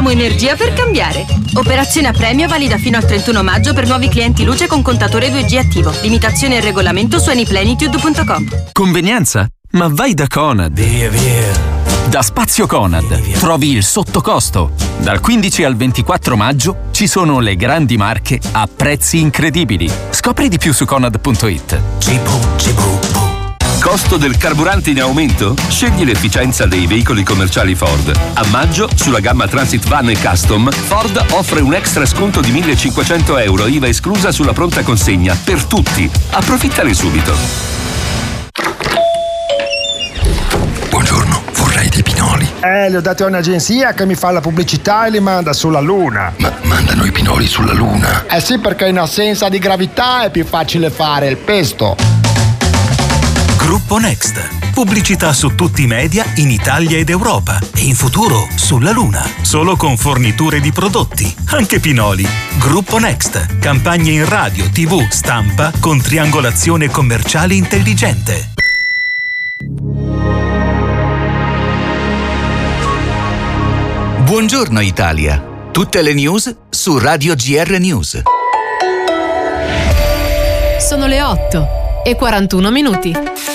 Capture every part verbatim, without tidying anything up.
Facciamo energia per cambiare. Operazione a premio valida fino al trentuno maggio per nuovi clienti luce con contatore due G attivo. Limitazione e regolamento su anyplenitude punto com. Convenienza? Ma vai da Conad. Via, via. Da Spazio Conad trovi il sottocosto. Dal quindici al ventiquattro maggio ci sono le grandi marche a prezzi incredibili. Scopri di più su conad punto it. Cibu, cibu, bu. Costo del carburante in aumento? Scegli l'efficienza dei veicoli commerciali Ford. A maggio, sulla gamma Transit Van e Custom, Ford offre un extra sconto di millecinquecento euro, I V A esclusa sulla pronta consegna, per tutti. Approfittane subito. Buongiorno, vorrei dei pinoli. Eh, li ho dati a un'agenzia che mi fa la pubblicità e li manda sulla Luna. Ma mandano i pinoli sulla Luna? Eh sì, perché in assenza di gravità è più facile fare il pesto. Gruppo Next. Pubblicità su tutti i media in Italia ed Europa e in futuro sulla Luna. Solo con forniture di prodotti, anche pinoli. Gruppo Next. Campagne in radio, tivù, stampa con triangolazione commerciale intelligente. Buongiorno Italia. Tutte le news su Radio G R News. Sono le otto e quarantuno minuti.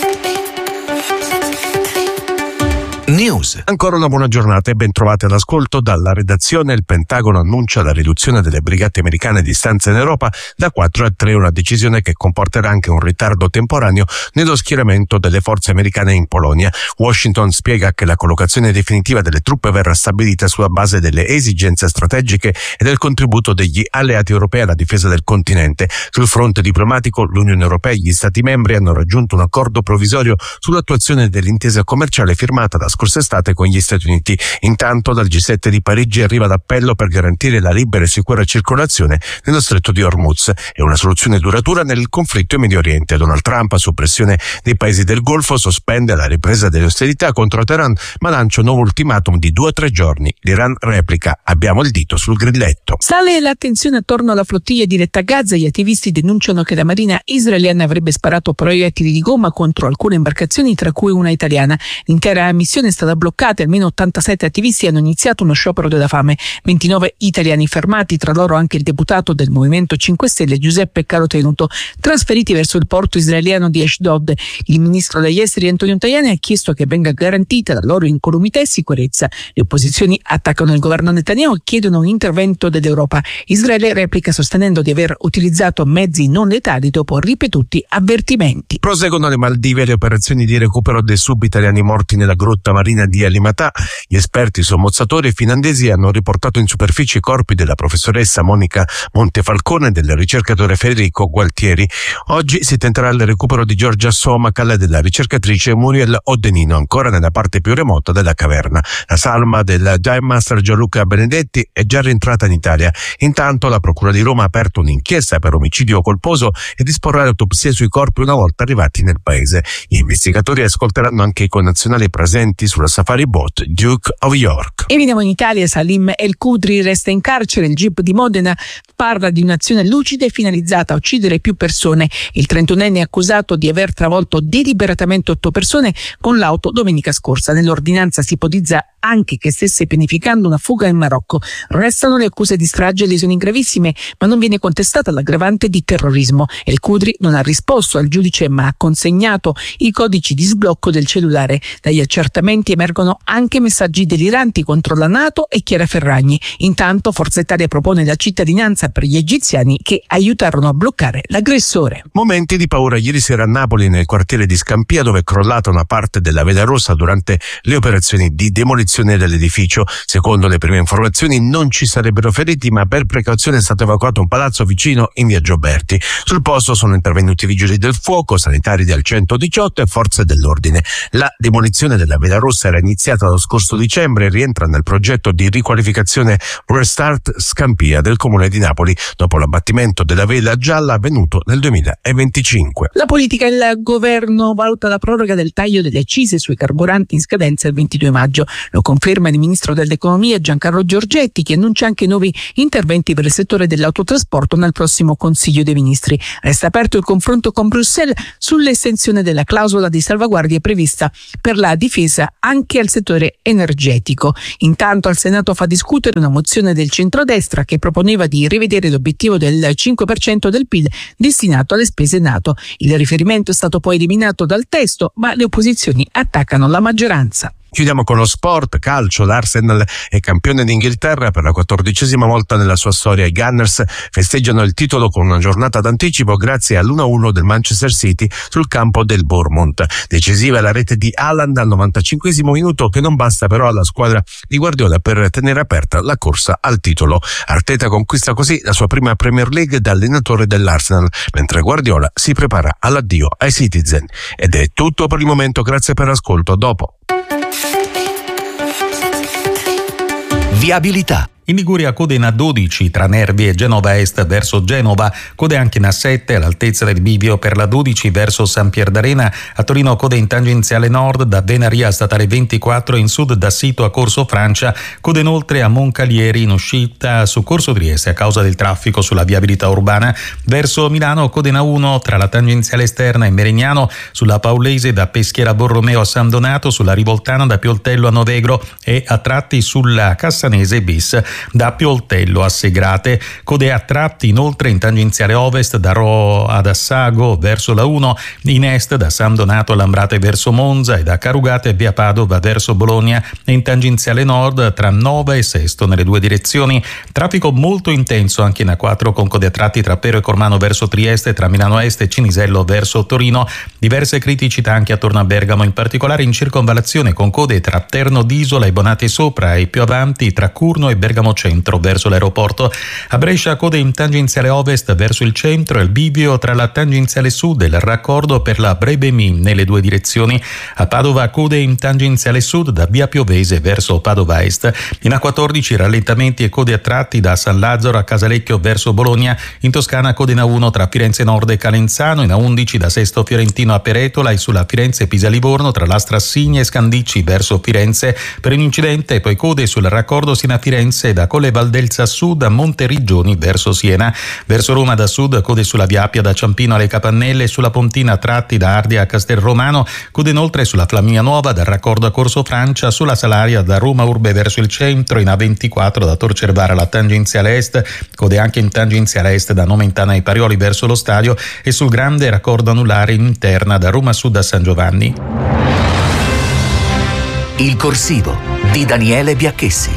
News. Ancora una buona giornata e ben trovati all'ascolto dalla redazione. Il Pentagono annuncia la riduzione delle brigate americane di stanza in Europa da quattro a tre, una decisione che comporterà anche un ritardo temporaneo nello schieramento delle forze americane in Polonia. Washington spiega che la collocazione definitiva delle truppe verrà stabilita sulla base delle esigenze strategiche e del contributo degli alleati europei alla difesa del continente. Sul fronte diplomatico, l'Unione Europea e gli Stati membri hanno raggiunto un accordo provvisorio sull'attuazione dell'intesa commerciale firmata la scorsa estate con gli Stati Uniti. Intanto dal G sette di Parigi arriva l'appello per garantire la libera e sicura circolazione nello stretto di Hormuz e una soluzione duratura nel conflitto in Medio Oriente. Donald Trump, su pressione dei paesi del Golfo, sospende la ripresa delle ostilità contro Teheran ma lancia un nuovo ultimatum di due o tre giorni. L'Iran replica: abbiamo il dito sul grilletto. Sale l'attenzione attorno alla flottiglia diretta a Gaza. Gli attivisti denunciano che la marina israeliana avrebbe sparato proiettili di gomma contro alcune imbarcazioni, tra cui una italiana. L'intera missione è stata bloccata e almeno ottantasette attivisti hanno iniziato uno sciopero della fame. ventinove italiani fermati, tra loro anche il deputato del Movimento cinque Stelle Giuseppe Carotenuto, trasferiti verso il porto israeliano di Ashdod. Il ministro degli esteri Antonio Tajani ha chiesto che venga garantita la loro incolumità e sicurezza. Le opposizioni attaccano il governo Netanyahu e chiedono un intervento dell'Europa. Israele replica sostenendo di aver utilizzato mezzi non letali dopo ripetuti avvertimenti. Proseguono le Maldive le operazioni di recupero dei sub-italiani morti nella grotta marina di Alimatà. Gli esperti sommozzatori finlandesi hanno riportato in superficie i corpi della professoressa Monica Montefalcone e del ricercatore Federico Gualtieri. Oggi si tenterà il recupero di Giorgia Somacal e della ricercatrice Muriel Odenino, ancora nella parte più remota della caverna. La salma del Dive Master Gianluca Benedetti è già rientrata in Italia. Intanto la Procura di Roma ha aperto un'inchiesta per omicidio colposo e disporrà l'autopsia sui corpi una volta arrivati nel paese. Gli investigatori ascolteranno anche i connazionali presenti sulla safari boat Duke of York. E veniamo in Italia. Salim El Kudri resta in carcere. Il G I P di Modena parla di un'azione lucida e finalizzata a uccidere più persone. Il trentunenne è accusato di aver travolto deliberatamente otto persone con l'auto domenica scorsa. Nell'ordinanza si ipotizza anche che stesse pianificando una fuga in Marocco. Restano le accuse di strage e lesioni gravissime, ma non viene contestata l'aggravante di terrorismo. El Kudri non ha risposto al giudice ma ha consegnato i codici di sblocco del cellulare. Dagli accertamenti emergono anche messaggi deliranti contro la NATO e Chiara Ferragni. Intanto Forza Italia propone la cittadinanza per gli egiziani che aiutarono a bloccare l'aggressore. Momenti di paura ieri sera a Napoli, nel quartiere di Scampia, dove è crollata una parte della vela rossa durante le operazioni di demolizione dell'edificio. Secondo le prime informazioni non ci sarebbero feriti, ma per precauzione è stato evacuato un palazzo vicino in via Gioberti. Sul posto sono intervenuti vigili del fuoco, sanitari del centodiciotto e forze dell'ordine. La demolizione della vela rossa era iniziata lo scorso dicembre e rientra nel progetto di riqualificazione Restart Scampia del Comune di Napoli, dopo l'abbattimento della vela gialla avvenuto nel duemilaventicinque. La politica. Il governo valuta la proroga del taglio delle accise sui carburanti in scadenza il ventidue maggio. Lo conferma il ministro dell'economia Giancarlo Giorgetti, che annuncia anche nuovi interventi per il settore dell'autotrasporto nel prossimo Consiglio dei Ministri. Resta aperto il confronto con Bruxelles sull'estensione della clausola di salvaguardia prevista per la difesa anche al settore energetico. Intanto al Senato fa discutere una mozione del centrodestra che proponeva di rivedere l'obiettivo del cinque per cento del P I L destinato alle spese NATO. Il riferimento è stato poi eliminato dal testo, ma le opposizioni attaccano la maggioranza. Chiudiamo con lo sport, calcio. L'Arsenal è campione d'Inghilterra per la quattordicesima volta nella sua storia. I Gunners festeggiano il titolo con una giornata d'anticipo grazie all'uno a uno del Manchester City sul campo del Bournemouth. Decisiva è la rete di Haaland al novantacinquesimo minuto, che non basta però alla squadra di Guardiola per tenere aperta la corsa al titolo. Arteta conquista così la sua prima Premier League da allenatore dell'Arsenal, mentre Guardiola si prepara all'addio ai Citizen. Ed è tutto per il momento, grazie per l'ascolto, a dopo. Viabilità. In Liguria code in A dodici tra Nervi e Genova Est verso Genova, code anche in A sette all'altezza del bivio per la dodici verso San Pierdarena. A Torino code in tangenziale nord da Venaria a statale ventiquattro, in sud da Sito a Corso Francia, code inoltre a Moncalieri in uscita su Corso Trieste a causa del traffico sulla viabilità urbana. Verso Milano code in A uno tra la tangenziale esterna e Merignano, sulla Paulese da Peschiera Borromeo a San Donato, sulla Rivoltana da Pioltello a Novegro e a tratti sulla Cassanese bis da Pioltello a Segrate. Code a tratti inoltre in tangenziale ovest da Ro ad Assago verso la uno, in est da San Donato a Lambrate verso Monza e da Carugate via Padova verso Bologna, e in tangenziale nord tra Nova e Sesto nelle due direzioni. Traffico molto intenso anche in A quattro con code a tratti tra Pero e Cormano verso Trieste, tra Milano Est e Cinisello verso Torino. Diverse criticità anche attorno a Bergamo, in particolare in circonvallazione con code tra Terno d'Isola e Bonate Sopra e più avanti tra Curno e Bergamo Centro verso l'aeroporto. A Brescia code in tangenziale ovest verso il centro e il bivio tra la tangenziale sud e il raccordo per la Brebemi nelle due direzioni. A Padova code in tangenziale sud da via Piovese verso Padova Est. In A quattordici rallentamenti e code a tratti da San Lazzaro a Casalecchio verso Bologna. In Toscana code in A uno tra Firenze Nord e Calenzano, in A undici da Sesto Fiorentino a Peretola e sulla Firenze Pisa Livorno tra Lastra Signa e Scandicci verso Firenze. Per un incidente poi code sul raccordo Siena Firenze da Colle Valdelsa Sud a Monteriggioni verso Siena. Verso Roma da sud code sulla via Appia da Ciampino alle Capannelle e sulla Pontina tratti da Ardea a Castelromano. Code inoltre sulla Flaminia Nuova dal raccordo a Corso Francia, sulla Salaria da Roma Urbe verso il centro, in A ventiquattro da Tor Cervara alla tangenziale est, code anche in tangenziale est da Nomentana ai Parioli verso lo stadio, e sul grande raccordo anulare interna da Roma Sud a San Giovanni. Il corsivo di Daniele Biacchessi.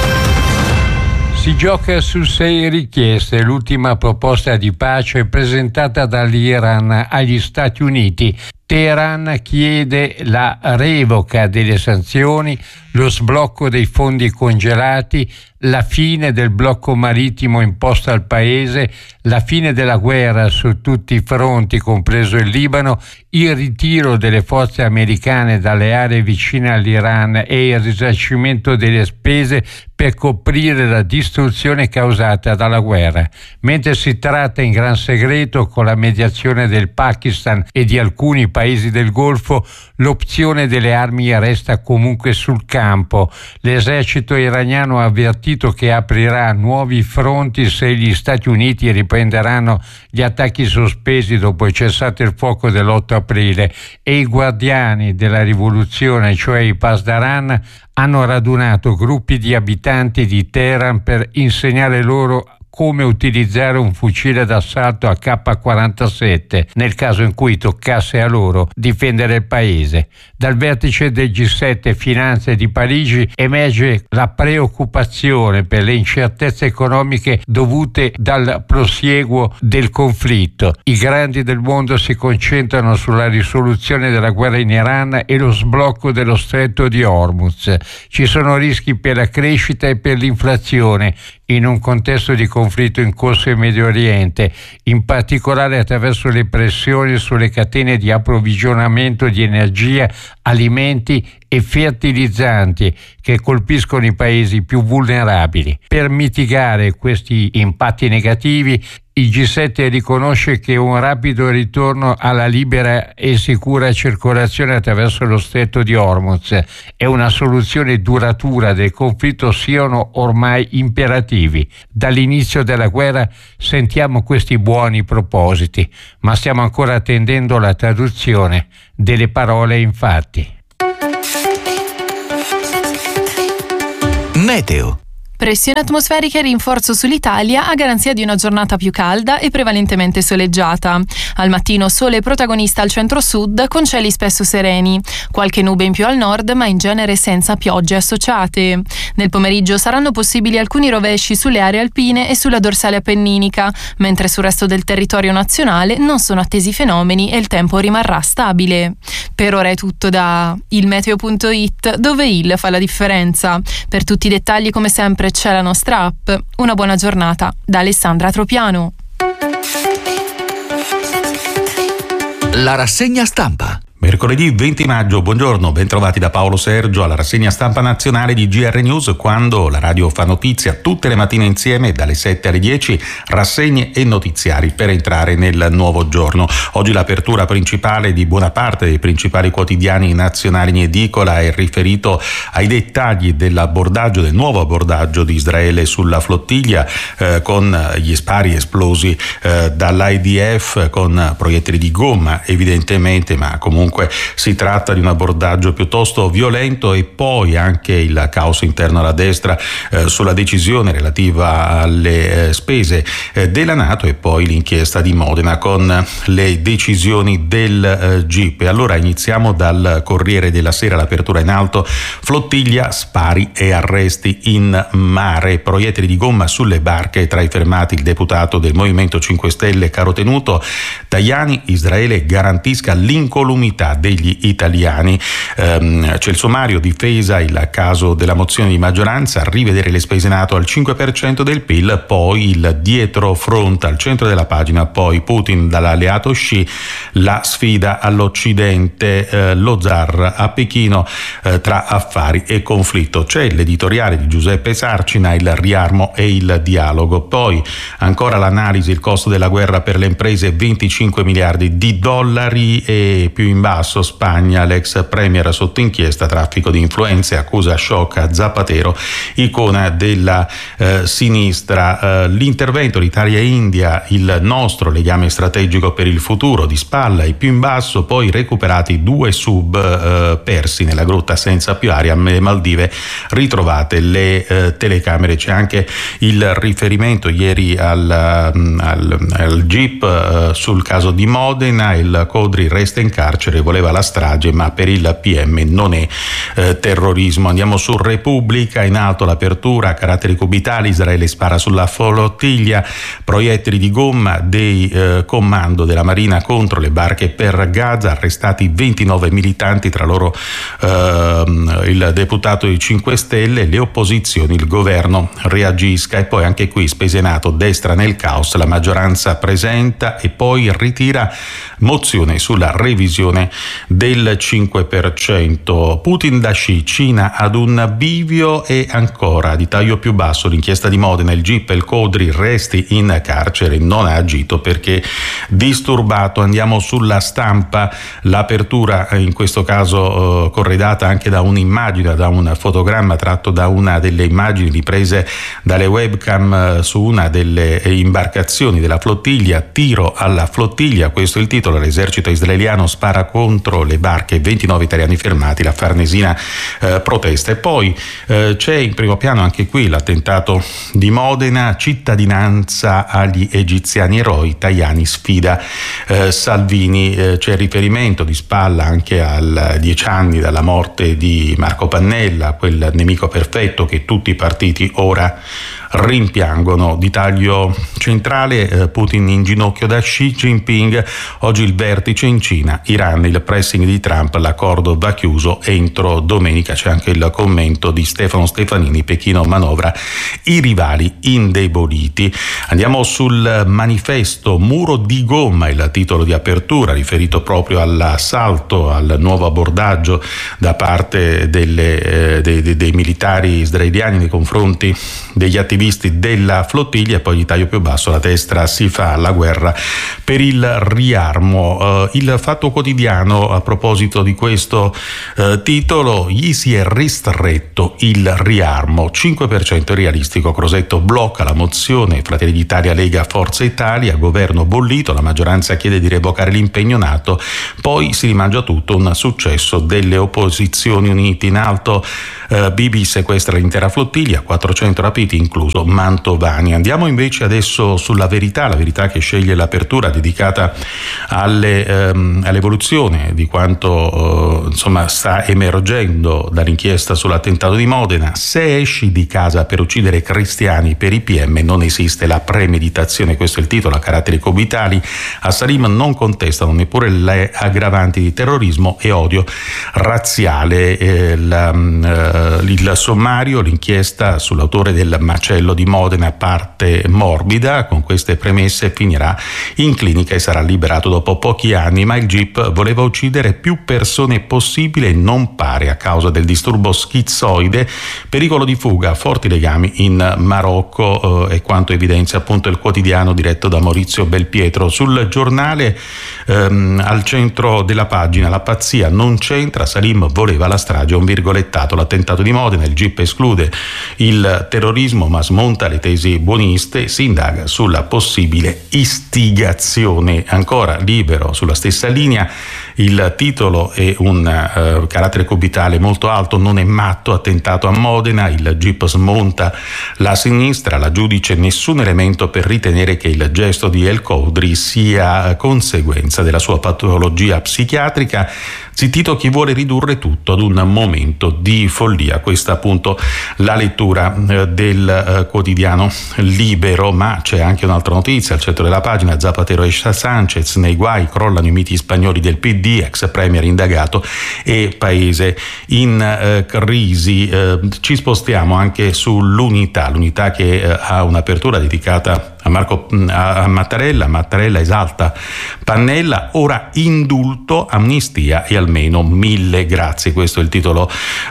Si gioca su sei richieste. L'ultima proposta di pace presentata dall'Iran agli Stati Uniti. Teheran chiede la revoca delle sanzioni, lo sblocco dei fondi congelati, la fine del blocco marittimo imposto al paese, la fine della guerra su tutti i fronti, compreso il Libano, il ritiro delle forze americane dalle aree vicine all'Iran e il risarcimento delle spese per coprire la distruzione causata dalla guerra. Mentre si tratta in gran segreto, con la mediazione del Pakistan e di alcuni paesi del Golfo, l'opzione delle armi resta comunque sul campo. L'esercito iraniano ha avvertito che aprirà nuovi fronti se gli Stati Uniti riprenderanno gli attacchi sospesi dopo il cessate il fuoco dell'otto aprile, e i guardiani della rivoluzione, cioè i Pasdaran, hanno radunato gruppi di abitanti di Teheran per insegnare loro come utilizzare un fucile d'assalto A K quarantasette nel caso in cui toccasse a loro difendere il paese. Dal vertice del G sette Finanze di Parigi emerge la preoccupazione per le incertezze economiche dovute dal prosieguo del conflitto. I grandi del mondo si concentrano sulla risoluzione della guerra in Iran e lo sblocco dello stretto di Hormuz. Ci sono rischi per la crescita e per l'inflazione in un contesto di conflitto in corso in Medio Oriente, in particolare attraverso le pressioni sulle catene di approvvigionamento di energia, alimenti e fertilizzanti che colpiscono i paesi più vulnerabili. Per mitigare questi impatti negativi, il G sette riconosce che un rapido ritorno alla libera e sicura circolazione attraverso lo stretto di Hormuz e una soluzione duratura del conflitto siano ormai imperativi. Dall'inizio della guerra sentiamo questi buoni propositi, ma stiamo ancora attendendo la traduzione delle parole in fatti. Meteo. Pressione atmosferica e rinforzo sull'Italia a garanzia di una giornata più calda e prevalentemente soleggiata. Al mattino sole protagonista al centro-sud con cieli spesso sereni. Qualche nube in più al nord, ma in genere senza piogge associate. Nel pomeriggio saranno possibili alcuni rovesci sulle aree alpine e sulla dorsale appenninica, mentre sul resto del territorio nazionale non sono attesi fenomeni e il tempo rimarrà stabile. Per ora è tutto da il meteo punto it, dove il fa la differenza. Per tutti i dettagli, come sempre, c'è la nostra app. Una buona giornata da Alessandra Tropiano. La rassegna stampa. Mercoledì venti maggio, buongiorno, ben trovati da Paolo Sergio alla rassegna stampa nazionale di G R News, quando la radio fa notizia tutte le mattine insieme dalle sette alle dieci, rassegne e notiziari per entrare nel nuovo giorno. Oggi l'apertura principale di buona parte dei principali quotidiani nazionali in edicola è riferito ai dettagli dell'abbordaggio, del nuovo abbordaggio di Israele sulla flottiglia, eh, con gli spari esplosi eh, dall'I D F con proiettili di gomma evidentemente, ma comunque Comunque si tratta di un abbordaggio piuttosto violento, e poi anche il caos interno alla destra eh, sulla decisione relativa alle eh, spese eh, della NATO, e poi l'inchiesta di Modena con le decisioni del eh, G I P. E allora iniziamo dal Corriere della Sera, l'apertura in alto: flottiglia, spari e arresti in mare, proiettili di gomma sulle barche, tra i fermati il deputato del Movimento cinque Stelle Carotenuto. Tajani: Israele garantisca l'incolumità degli italiani. Ehm, c'è il sommario: difesa il caso della mozione di maggioranza, rivedere le spese NATO al cinque per cento del P I L, poi il dietro front al centro della pagina, poi Putin dall'alleato Xi, la sfida all'Occidente, eh, lo zar a Pechino, eh, tra affari e conflitto. C'è l'editoriale di Giuseppe Sarcina, il riarmo e il dialogo, poi ancora l'analisi: il costo della guerra per le imprese venticinque miliardi di dollari, e più in basso Spagna, l'ex premier sotto inchiesta, traffico di influenze, accusa sciocca Zapatero, icona della eh, sinistra. Eh, l'intervento l'Italia-India, il nostro legame strategico per il futuro, di spalla, e più in basso poi recuperati due sub eh, persi nella grotta senza più aria, alle Maldive ritrovate le eh, telecamere. C'è anche il riferimento ieri al, al, al G I P eh, sul caso di Modena: il Codri resta in carcere, voleva la strage, ma per il P M non è eh, terrorismo. Andiamo su Repubblica, in alto l'apertura: caratteri cubitali, Israele spara sulla flottiglia, proiettili di gomma dei eh, comando della Marina contro le barche per Gaza, arrestati ventinove militanti, tra loro eh, il deputato dei cinque Stelle, le opposizioni, il governo reagisca. E poi anche qui spese NATO, destra nel caos, la maggioranza presenta e poi ritira mozione sulla revisione del cinque per cento. Putin da Xi, Cina ad un bivio. E ancora di taglio più basso l'inchiesta di Modena: il G I P, il Codri resti in carcere, non ha agito perché disturbato. Andiamo sulla Stampa, l'apertura in questo caso eh, corredata anche da un'immagine, da un fotogramma tratto da una delle immagini riprese dalle webcam eh, su una delle imbarcazioni della flottiglia. Tiro alla flottiglia, questo è il titolo. L'esercito israeliano spara contro le barche, ventinove italiani fermati, la Farnesina eh, protesta. E poi eh, c'è in primo piano anche qui l'attentato di Modena: cittadinanza agli egiziani eroi, Tajani sfida eh, Salvini. Eh, c'è riferimento di spalla anche al dieci anni dalla morte di Marco Pannella, quel nemico perfetto che tutti i partiti ora rimpiangono. Di taglio centrale eh, Putin in ginocchio da Xi Jinping, oggi il vertice in Cina, Iran, il pressing di Trump, l'accordo va chiuso entro domenica. C'è anche il commento di Stefano Stefanini: Pechino manovra i rivali indeboliti. Andiamo sul Manifesto, muro di gomma, il titolo di apertura, riferito proprio all'assalto, al nuovo abbordaggio da parte delle, eh, dei, dei, dei militari israeliani nei confronti degli attivisti della flottiglia. E poi di taglio più basso, la destra si fa alla guerra per il riarmo. Uh, il Fatto Quotidiano quotidiano a proposito di questo eh, titolo: gli si è ristretto il riarmo, cinque per cento realistico. Crosetto blocca la mozione Fratelli d'Italia, Lega, Forza Italia, governo bollito, la maggioranza chiede di revocare l'impegno NATO, poi si rimangia tutto, un successo delle opposizioni unite. In alto eh, Bibi sequestra l'intera flottiglia, quattrocento rapiti incluso Mantovani. Andiamo invece adesso sulla Verità, la Verità che sceglie l'apertura dedicata alle, ehm, all'evoluzione di quanto eh, insomma sta emergendo dall'inchiesta sull'attentato di Modena. Se esci di casa per uccidere cristiani per i P M non esiste la premeditazione, questo è il titolo a caratteri cubitali. A Salim non contestano neppure le aggravanti di terrorismo e odio razziale. Eh, la, eh, il sommario, l'inchiesta sull'autore del macello di Modena parte morbida, con queste premesse finirà in clinica e sarà liberato dopo pochi anni, ma il G I P voleva uccidere più persone possibile e non pare a causa del disturbo schizzoide, pericolo di fuga, forti legami in Marocco, eh, e quanto evidenzia appunto il quotidiano diretto da Maurizio Belpietro. Sul Giornale ehm, al centro della pagina la pazzia non c'entra, Salim voleva la strage, un virgolettato, l'attentato di Modena, il G I P esclude il terrorismo ma smonta le tesi buoniste, si indaga sulla possibile istigazione. Ancora Libero sulla stessa linea, il titolo è un uh, carattere cubitale molto alto: non è matto, attentato a Modena, il G I P smonta la sinistra, la giudice nessun elemento per ritenere che il gesto di El Khoury sia conseguenza della sua patologia psichiatrica. Zittito chi vuole ridurre tutto ad un momento di follia. Questa appunto la lettura eh, del eh, quotidiano Libero, ma c'è anche un'altra notizia al centro della pagina: Zapatero e Sanchez nei guai, crollano i miti spagnoli del P D, ex premier indagato e paese in eh, crisi. Eh, ci spostiamo anche sull'Unità, l'Unità che eh, ha un'apertura dedicata a Marco a Mattarella. Mattarella esalta Pannella, ora indulto, amnistia e almeno mille grazie. Questo è il titolo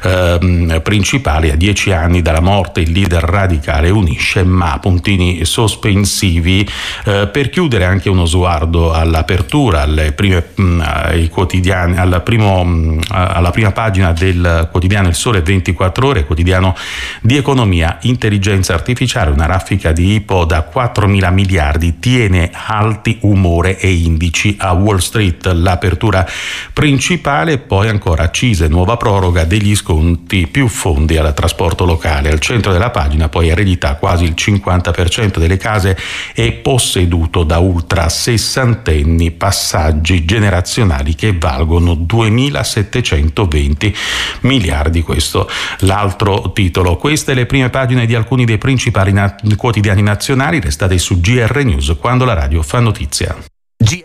eh, principale. A dieci anni dalla morte il leader radicale unisce, ma puntini sospensivi. Eh, per chiudere anche uno sguardo all'apertura, alle prime, mh, ai quotidiani, alla, primo, mh, alla prima pagina del quotidiano Il Sole ventiquattro Ore, quotidiano di economia. Intelligenza artificiale, una raffica di Ipo da quattromila miliardi tiene alti umore e indici a Wall Street, l'apertura principale. Poi ancora accise, nuova proroga degli sconti, più fondi al trasporto locale. Al centro della pagina poi eredità, quasi il cinquanta per cento delle case è posseduto da ultra sessantenni, passaggi generazionali che valgono duemilasettecentoventi miliardi. Questo l'altro titolo. Queste le prime pagine di alcuni dei principali na- quotidiani nazionali. Restate su G R News, quando la radio fa notizia. G-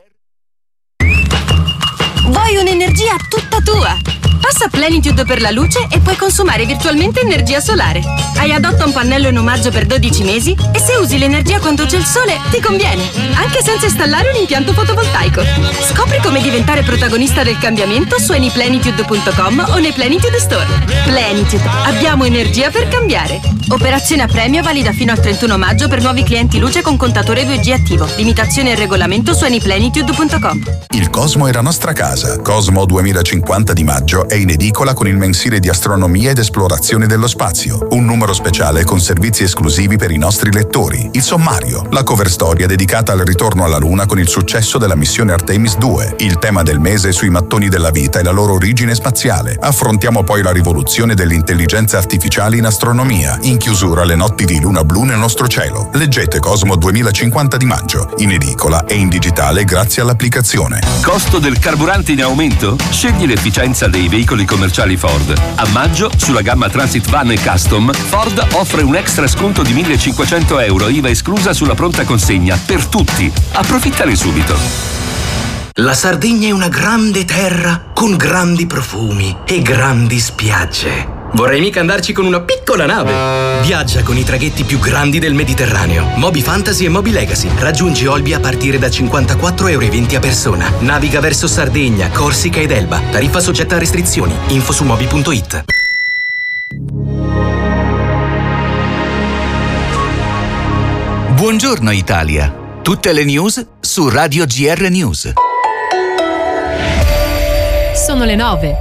Vuoi un'energia tutta tua? Passa a Plenitude per la luce e puoi consumare virtualmente energia solare. Hai adotta un pannello in omaggio per dodici mesi e se usi l'energia quando c'è il sole ti conviene, anche senza installare un impianto fotovoltaico. Scopri come diventare protagonista del cambiamento su anyplenitude punto com o nei Plenitude Store. Plenitude, abbiamo energia per cambiare. Operazione a premio valida fino al trentuno maggio per nuovi clienti luce con contatore due G attivo. Limitazione e regolamento su anyplenitude punto com. Il Cosmo è la nostra casa. Cosmo duemilacinquanta di maggio è in edicola con il mensile di astronomia ed esplorazione dello spazio, un numero speciale con servizi esclusivi per i nostri lettori, il sommario, la cover storia dedicata al ritorno alla Luna con il successo della missione Artemis due, il tema del mese sui mattoni della vita e la loro origine spaziale. Affrontiamo poi la rivoluzione dell'intelligenza artificiale in astronomia, in chiusura le notti di luna blu nel nostro cielo. Leggete Cosmo duemilacinquanta di maggio, in edicola e in digitale grazie all'applicazione. Costo del carburante in aumento? Scegli l'efficienza dei veicoli commerciali Ford. A maggio, sulla gamma Transit Van e Custom, Ford offre un extra sconto di millecinquecento euro, I V A esclusa sulla pronta consegna, per tutti. Approfittane subito. La Sardegna è una grande terra con grandi profumi e grandi spiagge. Vorrei mica andarci con una piccola nave. Viaggia con i traghetti più grandi del Mediterraneo. Moby Fantasy e Moby Legacy. Raggiungi Olbia a partire da cinquantaquattro euro e venti a persona. Naviga verso Sardegna, Corsica ed Elba. Tariffa soggetta a restrizioni. Info su moby punto it. Buongiorno Italia. Tutte le news su Radio G R News. sono le nove.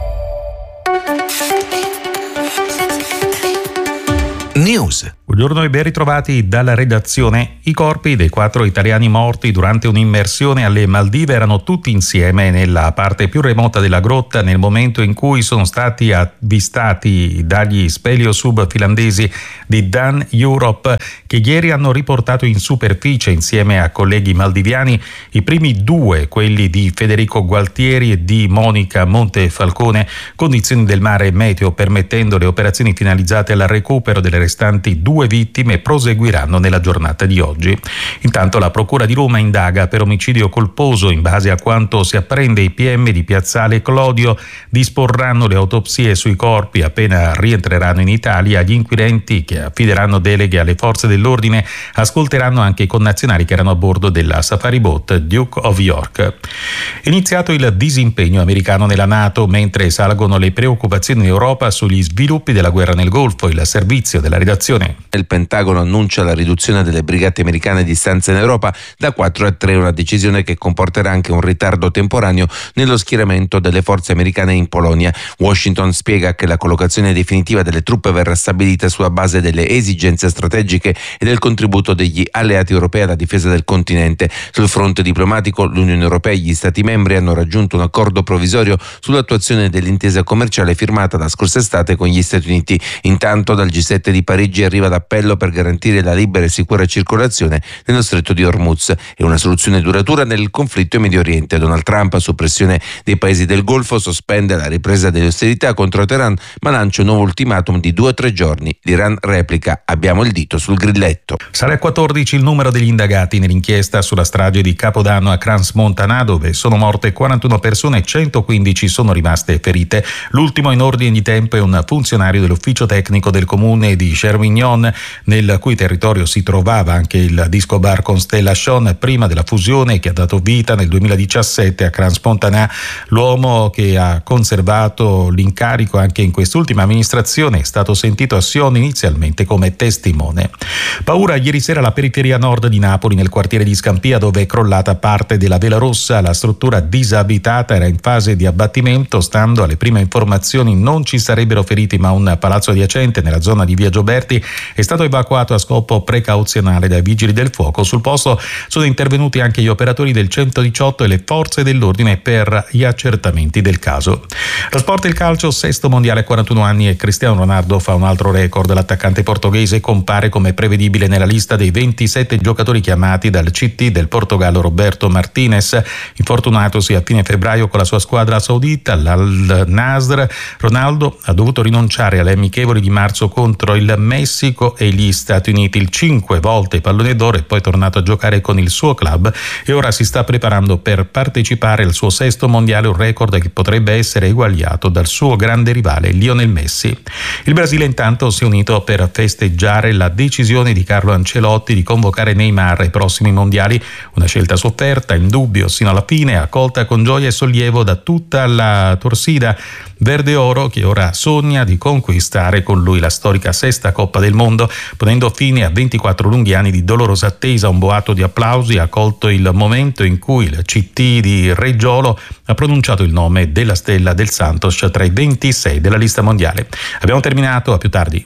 News. Buongiorno e ben ritrovati dalla redazione. I corpi dei quattro italiani morti durante un'immersione alle Maldive erano tutti insieme nella parte più remota della grotta nel momento in cui sono stati avvistati dagli speleosub finlandesi di Dan Europe, che ieri hanno riportato in superficie insieme a colleghi maldiviani i primi due, quelli di Federico Gualtieri e di Monica Montefalcone, condizioni del mare meteo permettendo le operazioni finalizzate al recupero delle restanti due vittime proseguiranno nella giornata di oggi. Intanto la Procura di Roma indaga per omicidio colposo. In base a quanto si apprende, i P M di Piazzale Clodio disporranno le autopsie sui corpi appena rientreranno in Italia. Gli inquirenti, che affideranno deleghe alle forze dell'ordine, ascolteranno anche i connazionali che erano a bordo della safari boat Duke of York. Iniziato il disimpegno americano nella NATO, mentre salgono le preoccupazioni in Europa sugli sviluppi della guerra nel Golfo. Il servizio della redazione. Il Pentagono annuncia la riduzione delle brigate americane di stanza in Europa da quattro a tre, una decisione che comporterà anche un ritardo temporaneo nello schieramento delle forze americane in Polonia. Washington spiega che la collocazione definitiva delle truppe verrà stabilita sulla base delle esigenze strategiche e del contributo degli alleati europei alla difesa del continente. Sul fronte diplomatico, l'Unione Europea e gli Stati membri hanno raggiunto un accordo provvisorio sull'attuazione dell'intesa commerciale firmata la scorsa estate con gli Stati Uniti. Intanto dal G sette di Parigi arriva l'appello per garantire la libera e sicura circolazione nello stretto di Hormuz e una soluzione duratura nel conflitto in Medio Oriente. Donald Trump, su pressione dei paesi del Golfo, sospende la ripresa delle ostilità contro Teheran, ma lancia un nuovo ultimatum di due o tre giorni. L'Iran replica: abbiamo il dito sul grilletto. Sarà quattordici il numero degli indagati nell'inchiesta sulla strage di Capodanno a Crans-Montana, dove sono morte quarantuno persone e centoquindici sono rimaste ferite. L'ultimo in ordine di tempo è un funzionario dell'ufficio tecnico del comune di Chervignon, nel cui territorio si trovava anche il disco bar Constellation prima della fusione che ha dato vita nel duemiladiciassette a Crans-Montana. L'uomo, che ha conservato l'incarico anche in quest'ultima amministrazione, è stato sentito a Sion inizialmente come testimone. Paura ieri sera alla periferia nord di Napoli, nel quartiere di Scampia, dove è crollata parte della vela rossa. La struttura disabitata era in fase di abbattimento. Stando alle prime informazioni non ci sarebbero feriti, ma un palazzo adiacente nella zona di via Gioberti è stato evacuato a scopo precauzionale dai vigili del fuoco. Sul posto sono intervenuti anche gli operatori del centodiciotto e le forze dell'ordine per gli accertamenti del caso. Lo sport e il calcio, sesto mondiale a quarantuno anni e Cristiano Ronaldo fa un altro record. L'attaccante portoghese compare come prevedibile nella lista dei ventisette giocatori chiamati dal C T del Portogallo Roberto Martinez, infortunatosi a fine febbraio con la sua squadra saudita, l'Al Nasr. Ronaldo ha dovuto rinunciare alle amichevoli di marzo contro il Messico e gli Stati Uniti. Il cinque volte pallone d'oro è poi tornato a giocare con il suo club e ora si sta preparando per partecipare al suo sesto mondiale, un record che potrebbe essere eguagliato dal suo grande rivale Lionel Messi. Il Brasile intanto si è unito per festeggiare la decisione di Carlo Ancelotti di convocare Neymar ai prossimi mondiali, una scelta sofferta, in dubbio sino alla fine, accolta con gioia e sollievo da tutta la torsida verde oro, che ora sogna di conquistare con lui la storica sesta Coppa del Mondo, ponendo fine a ventiquattro lunghi anni di dolorosa attesa. Un boato di applausi ha colto il momento in cui il C T di Reggiolo ha pronunciato il nome della stella del Santos tra i ventisei della lista mondiale. Abbiamo terminato, a più tardi.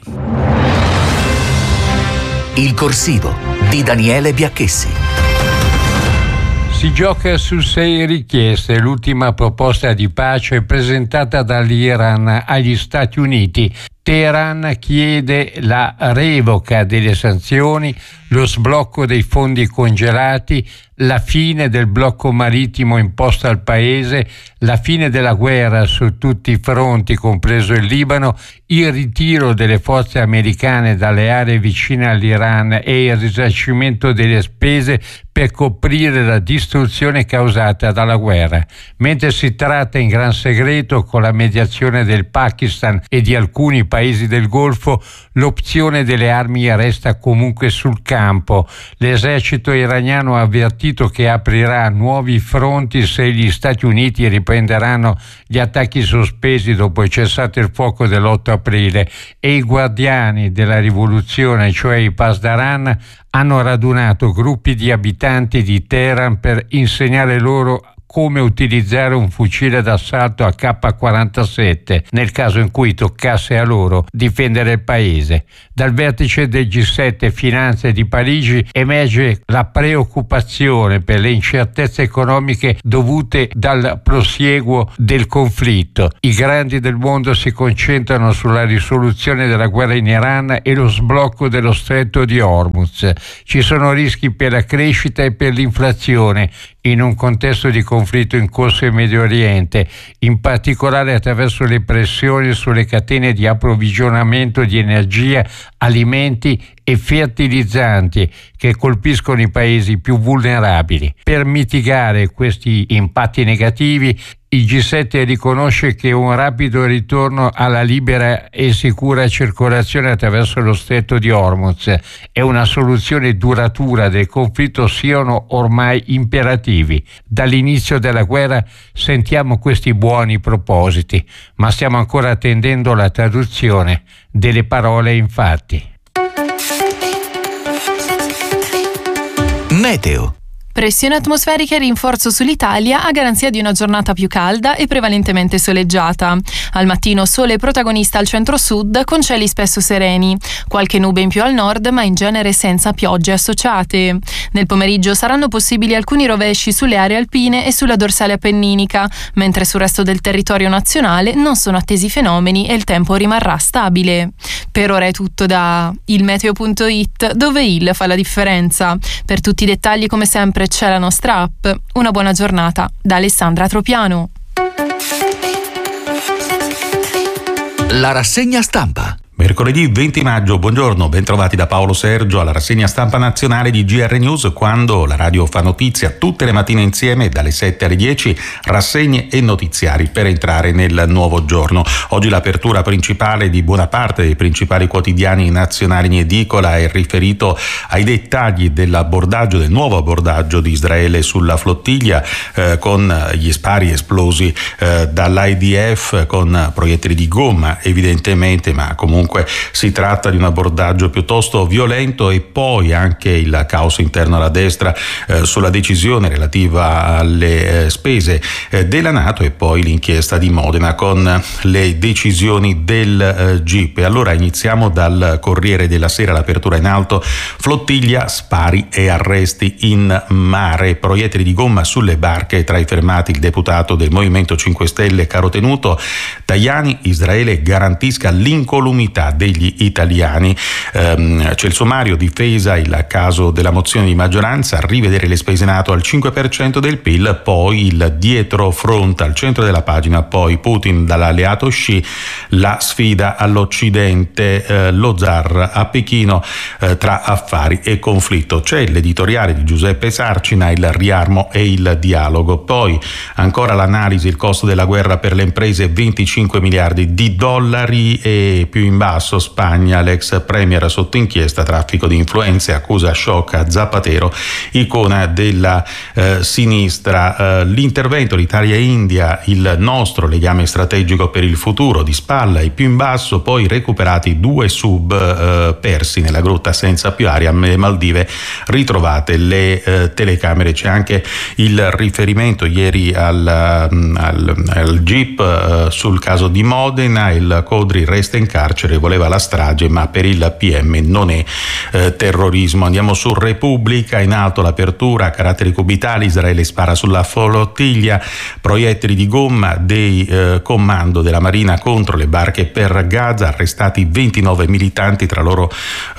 Il corsivo di Daniele Biacchessi. Si gioca su sei richieste. L'ultima proposta di pace presentata dall'Iran agli Stati Uniti. Teheran chiede la revoca delle sanzioni, lo sblocco dei fondi congelati, la fine del blocco marittimo imposto al paese, la fine della guerra su tutti i fronti, compreso il Libano, il ritiro delle forze americane dalle aree vicine all'Iran e il risarcimento delle spese per coprire la distruzione causata dalla guerra. Mentre si tratta in gran segreto, con la mediazione del Pakistan e di alcuni paesi del Golfo, l'opzione delle armi resta comunque sul campo. L'esercito iraniano ha avvertito che aprirà nuovi fronti se gli Stati Uniti riprenderanno gli attacchi sospesi dopo il cessate il fuoco dell'otto aprile, e i guardiani della rivoluzione, cioè i Pasdaran, hanno radunato gruppi di abitanti di Teheran per insegnare loro come utilizzare un fucile d'assalto A K quarantasette nel caso in cui toccasse a loro difendere il paese. Dal vertice del G sette Finanze di Parigi emerge la preoccupazione per le incertezze economiche dovute dal prosieguo del conflitto. I grandi del mondo si concentrano sulla risoluzione della guerra in Iran e lo sblocco dello stretto di Hormuz. Ci sono rischi per la crescita e per l'inflazione in un contesto di conflitto in corso in Medio Oriente, in particolare attraverso le pressioni sulle catene di approvvigionamento di energia, alimenti e fertilizzanti che colpiscono i paesi più vulnerabili. Per mitigare questi impatti negativi, il G sette riconosce che un rapido ritorno alla libera e sicura circolazione attraverso lo stretto di Hormuz e una soluzione duratura del conflitto siano ormai imperativi. Dall'inizio della guerra sentiamo questi buoni propositi, ma stiamo ancora attendendo la traduzione delle parole in fatti. Meteo. Pressione atmosferica e rinforzo sull'Italia a garanzia di una giornata più calda e prevalentemente soleggiata. Al mattino sole protagonista al centro-sud con cieli spesso sereni. Qualche nube in più al nord, ma in genere senza piogge associate. Nel pomeriggio saranno possibili alcuni rovesci sulle aree alpine e sulla dorsale appenninica, mentre sul resto del territorio nazionale non sono attesi fenomeni e il tempo rimarrà stabile. Per ora è tutto da il meteo punto it, dove il fa la differenza. Per tutti i dettagli, come sempre, c'è la nostra app. Una buona giornata da Alessandra Tropiano. La rassegna stampa. Mercoledì venti maggio, buongiorno, bentrovati da Paolo Sergio alla rassegna stampa nazionale di G R News, quando la radio fa notizia tutte le mattine insieme dalle sette alle dieci, rassegne e notiziari per entrare nel nuovo giorno. Oggi l'apertura principale di buona parte dei principali quotidiani nazionali in edicola è riferito ai dettagli dell'abbordaggio, del nuovo abbordaggio di Israele sulla flottiglia, eh, con gli spari esplosi eh, dall'I D F con proiettili di gomma evidentemente, ma comunque si tratta di un abbordaggio piuttosto violento, e poi anche il caos interno alla destra eh, sulla decisione relativa alle eh, spese eh, della NATO, e poi l'inchiesta di Modena con le decisioni del eh, G I P. E allora iniziamo dal Corriere della Sera, l'apertura in alto: flottiglia, spari e arresti in mare, proiettili di gomma sulle barche, tra i fermati il deputato del Movimento cinque Stelle Carotenuto. Tajani: Israele garantisca l'incolumità degli italiani. Ehm, c'è il sommario: difesa il caso della mozione di maggioranza, rivedere le spese NATO al cinque per cento del P I L, poi il dietro fronte al centro della pagina, poi Putin dall'alleato Xi, la sfida all'Occidente, eh, lo zar a Pechino, eh, tra affari e conflitto. C'è l'editoriale di Giuseppe Sarcina, il riarmo e il dialogo. Poi ancora l'analisi: il costo della guerra per le imprese venticinque miliardi di dollari, e più in basso Spagna, l'ex premier sotto inchiesta, traffico di influenze, accusa sciocca Zapatero, icona della eh, sinistra. Eh, l'intervento l'Italia-India, il nostro legame strategico per il futuro, di spalla, e più in basso poi recuperati due sub eh, persi nella grotta senza più aria, alle Maldive ritrovate le eh, telecamere. C'è anche il riferimento ieri al, al, al G I P eh, sul caso di Modena: il Codri resta in carcere, voleva la strage ma per il P M non è eh, terrorismo. Andiamo su Repubblica, in alto l'apertura: caratteri cubitali, Israele spara sulla flottiglia, proiettili di gomma dei eh, comando della Marina contro le barche per Gaza, arrestati ventinove militanti, tra loro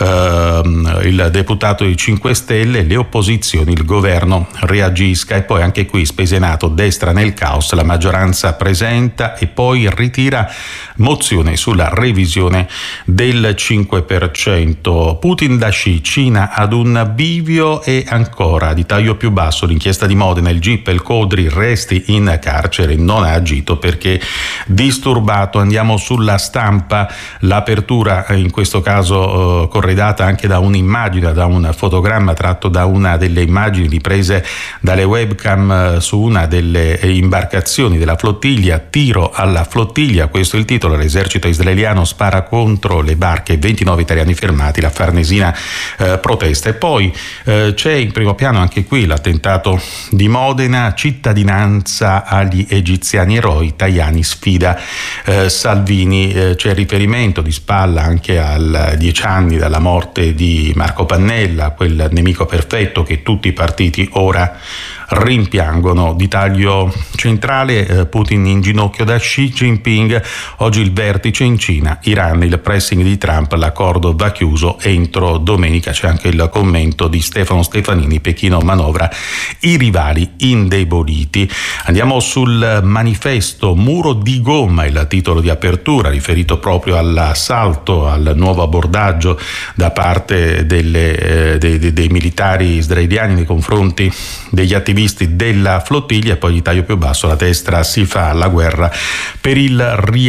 eh, il deputato dei cinque Stelle, le opposizioni, il governo reagisca. E poi anche qui spese NATO, destra nel caos, la maggioranza presenta e poi ritira mozione sulla revisione del cinque per cento. Putin da Xi, Cina ad un bivio. E ancora di taglio più basso l'inchiesta di Modena: il G I P, il Codri resti in carcere, non ha agito perché disturbato. Andiamo sulla Stampa, l'apertura in questo caso eh, corredata anche da un'immagine, da un fotogramma tratto da una delle immagini riprese dalle webcam eh, su una delle imbarcazioni della flottiglia. Tiro alla flottiglia, questo è il titolo. L'esercito israeliano spara contro le barche, ventinove italiani fermati, la Farnesina eh, protesta. E poi eh, c'è in primo piano anche qui l'attentato di Modena, cittadinanza agli egiziani eroi, Tajani sfida eh, Salvini, eh, c'è riferimento di spalla anche al dieci anni dalla morte di Marco Pannella, quel nemico perfetto che tutti i partiti ora rimpiangono. Di taglio centrale eh, Putin in ginocchio da Xi Jinping, oggi il vertice in Cina, Iran, il pressing di Trump, l'accordo va chiuso entro domenica. C'è anche il commento di Stefano Stefanini, Pechino manovra i rivali indeboliti. Andiamo sul Manifesto, muro di gomma, il titolo di apertura riferito proprio all'assalto, al nuovo abordaggio da parte delle, eh, dei, dei, dei militari israeliani nei confronti degli attivisti della flottiglia. E poi di taglio più basso, la destra si fa la guerra per il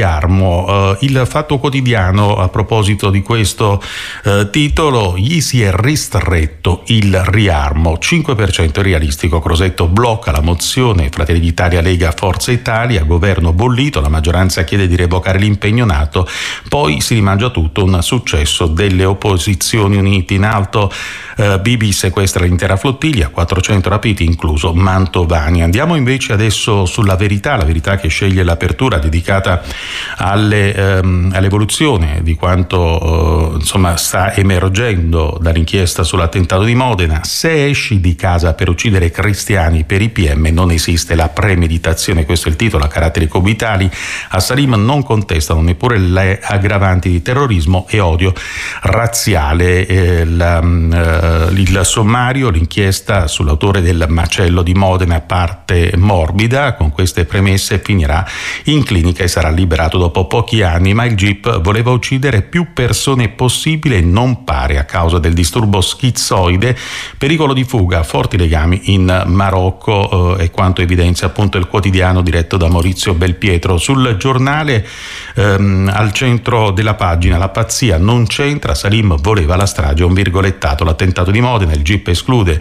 riarmo. Uh, il Fatto Quotidiano, a proposito di questo uh, titolo, gli si è ristretto il riarmo, cinque per cento realistico. Crosetto blocca la mozione Fratelli d'Italia, Lega, Forza Italia, governo bollito, la maggioranza chiede di revocare l'impegno NATO, poi si rimangia tutto, un successo delle opposizioni unite. In alto uh, Bibi sequestra l'intera flottiglia, quattrocento rapiti incluso Mantovani. Andiamo invece adesso sulla Verità, la Verità che sceglie l'apertura dedicata alle, ehm, all'evoluzione di quanto eh, insomma sta emergendo dall'inchiesta sull'attentato di Modena. Se esci di casa per uccidere cristiani, per i P M non esiste la premeditazione, questo è il titolo a caratteri cubitali. A Salim non contestano neppure le aggravanti di terrorismo e odio razziale. Eh, la, eh, il sommario, l'inchiesta sull'autore del macello di Modena parte morbida. Con queste premesse finirà in clinica e sarà liberato dopo pochi anni, ma il G I P voleva uccidere più persone possibile e non pare a causa del disturbo schizzoide, pericolo di fuga, forti legami in Marocco, eh, e quanto evidenzia appunto il quotidiano diretto da Maurizio Belpietro. Sul Giornale, ehm, al centro della pagina, la pazzia non c'entra, Salim voleva la strage, un virgolettato, l'attentato di Modena, il G I P esclude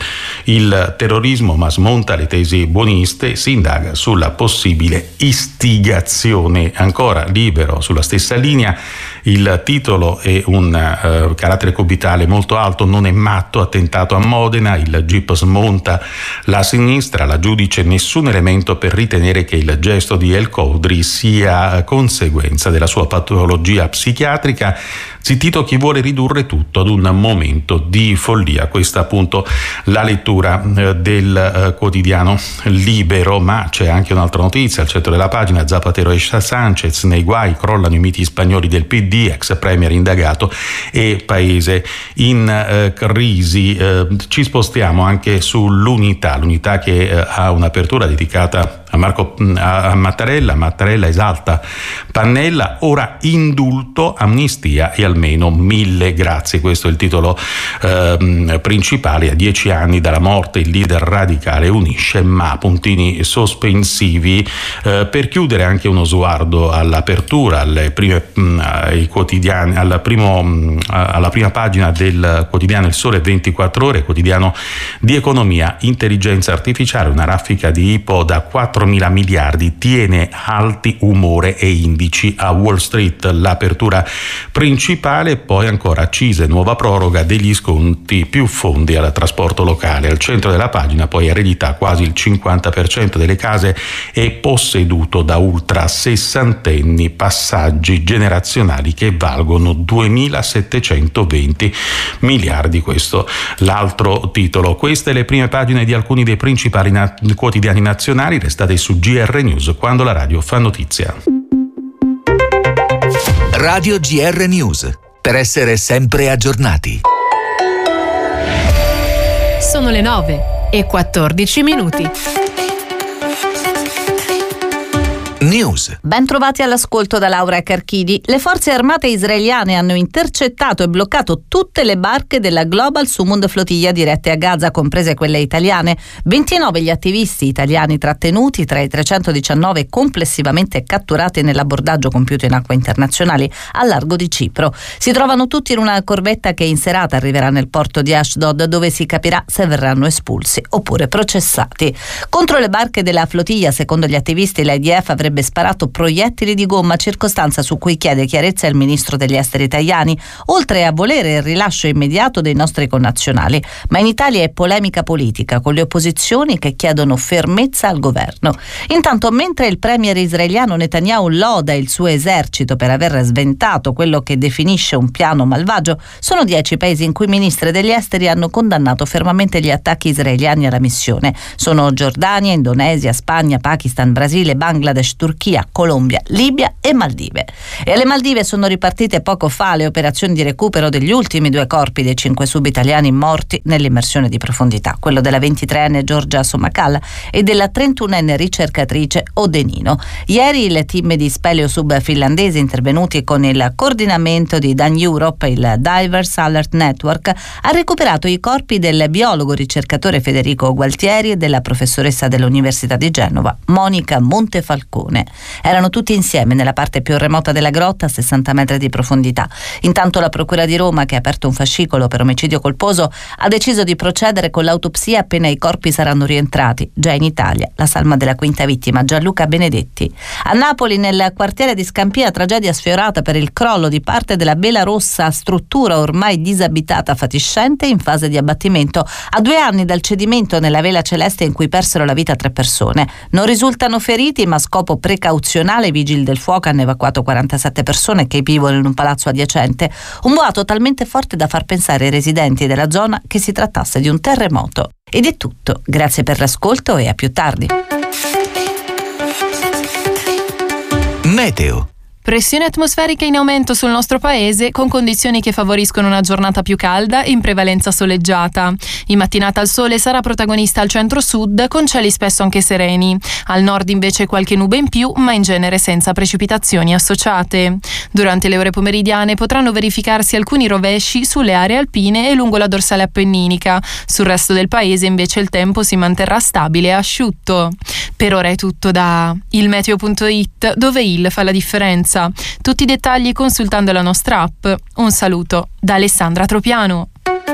il terrorismo ma smonta le tesi buoniste, si indaga sulla possibile istigazione. Ancora Libero sulla stessa linea, il titolo è un uh, carattere cubitale molto alto, non è matto, attentato a Modena, il G I P smonta la sinistra, la giudice nessun elemento per ritenere che il gesto di El Khoury sia conseguenza della sua patologia psichiatrica. Zittito chi vuole ridurre tutto ad un momento di follia. Questa appunto la lettura eh, del eh, quotidiano Libero, ma c'è anche un'altra notizia al centro della pagina. Zapatero e Sanchez nei guai, crollano i miti spagnoli del P D, ex premier indagato e paese in eh, crisi. Eh, ci spostiamo anche sull'Unità, l'Unità che eh, ha un'apertura dedicata a Marco a Mattarella. Mattarella esalta Pannella, ora indulto, amnistia e almeno mille grazie. Questo è il titolo eh, principale. A dieci anni dalla morte il leader radicale unisce, ma puntini sospensivi. Eh, per chiudere anche uno sguardo all'apertura, alle prime, mh, ai quotidiani, alla, primo, mh, alla prima pagina del quotidiano Il Sole ventiquattro Ore, quotidiano di economia. Intelligenza artificiale, una raffica di Ipo da quattromila miliardi tiene alti umore e indici a Wall Street, l'apertura principale. Poi ancora accise, nuova proroga degli sconti, più fondi al trasporto locale. Al centro della pagina poi eredità, quasi il cinquanta per cento delle case è posseduto da ultra sessantenni, passaggi generazionali che valgono duemilasettecentoventi miliardi. Questo l'altro titolo. Queste le prime pagine di alcuni dei principali na- quotidiani nazionali. Restate su G R News, quando la radio fa notizia. Radio G R News, per essere sempre aggiornati. Sono le nove e quattordici minuti. News. Ben trovati all'ascolto da Laura Carchidi. Le forze armate israeliane hanno intercettato e bloccato tutte le barche della Global Sumud flottiglia dirette a Gaza, comprese quelle italiane. ventinove gli attivisti italiani trattenuti, tra i trecentodiciannove complessivamente catturati nell'abbordaggio compiuto in acque internazionali al largo di Cipro. Si trovano tutti in una corvetta che in serata arriverà nel porto di Ashdod, dove si capirà se verranno espulsi oppure processati. Contro le barche della flottiglia, secondo gli attivisti, l'I D F avrebbe avrebbe sparato proiettili di gomma, circostanza su cui chiede chiarezza il ministro degli esteri Tajani, oltre a volere il rilascio immediato dei nostri connazionali. Ma in Italia è polemica politica, con le opposizioni che chiedono fermezza al governo. Intanto, mentre il premier israeliano Netanyahu loda il suo esercito per aver sventato quello che definisce un piano malvagio, sono dieci paesi in cui i ministri degli esteri hanno condannato fermamente gli attacchi israeliani alla missione. Sono Giordania, Indonesia, Spagna, Pakistan, Brasile, Bangladesh, Turchia, Colombia, Libia e Maldive. E alle Maldive sono ripartite poco fa le operazioni di recupero degli ultimi due corpi dei cinque sub-italiani morti nell'immersione di profondità, quello della ventitreenne Giorgia Somakal e della trentunenne ricercatrice Odenino. Ieri il team di speleo sub finlandesi, intervenuti con il coordinamento di Dan Europe, il Divers Alert Network, ha recuperato i corpi del biologo ricercatore Federico Gualtieri e della professoressa dell'Università di Genova, Monica Montefalcone. Erano tutti insieme nella parte più remota della grotta, a sessanta metri di profondità. Intanto la Procura di Roma, che ha aperto un fascicolo per omicidio colposo, ha deciso di procedere con l'autopsia appena i corpi saranno rientrati. Già in Italia la salma della quinta vittima, Gianluca Benedetti. A Napoli, nel quartiere di Scampia, tragedia sfiorata per il crollo di parte della vela rossa, struttura ormai disabitata fatiscente in fase di abbattimento, a due anni dal cedimento nella vela celeste in cui persero la vita tre persone. Non risultano feriti, ma a scopo precauzionale i vigili del fuoco hanno evacuato quarantasette persone che vivono in un palazzo adiacente. Un boato talmente forte da far pensare ai residenti della zona che si trattasse di un terremoto. Ed è tutto. Grazie per l'ascolto e a più tardi. Meteo. Pressione atmosferica in aumento sul nostro paese, con condizioni che favoriscono una giornata più calda e in prevalenza soleggiata. In mattinata il sole sarà protagonista al centro-sud, con cieli spesso anche sereni. Al nord invece qualche nube in più, ma in genere senza precipitazioni associate. Durante le ore pomeridiane potranno verificarsi alcuni rovesci sulle aree alpine e lungo la dorsale appenninica. Sul resto del paese invece il tempo si manterrà stabile e asciutto. Per ora è tutto da il meteo punto it, dove il fa la differenza. Tutti i dettagli consultando la nostra app. Un saluto da Alessandra Tropiano.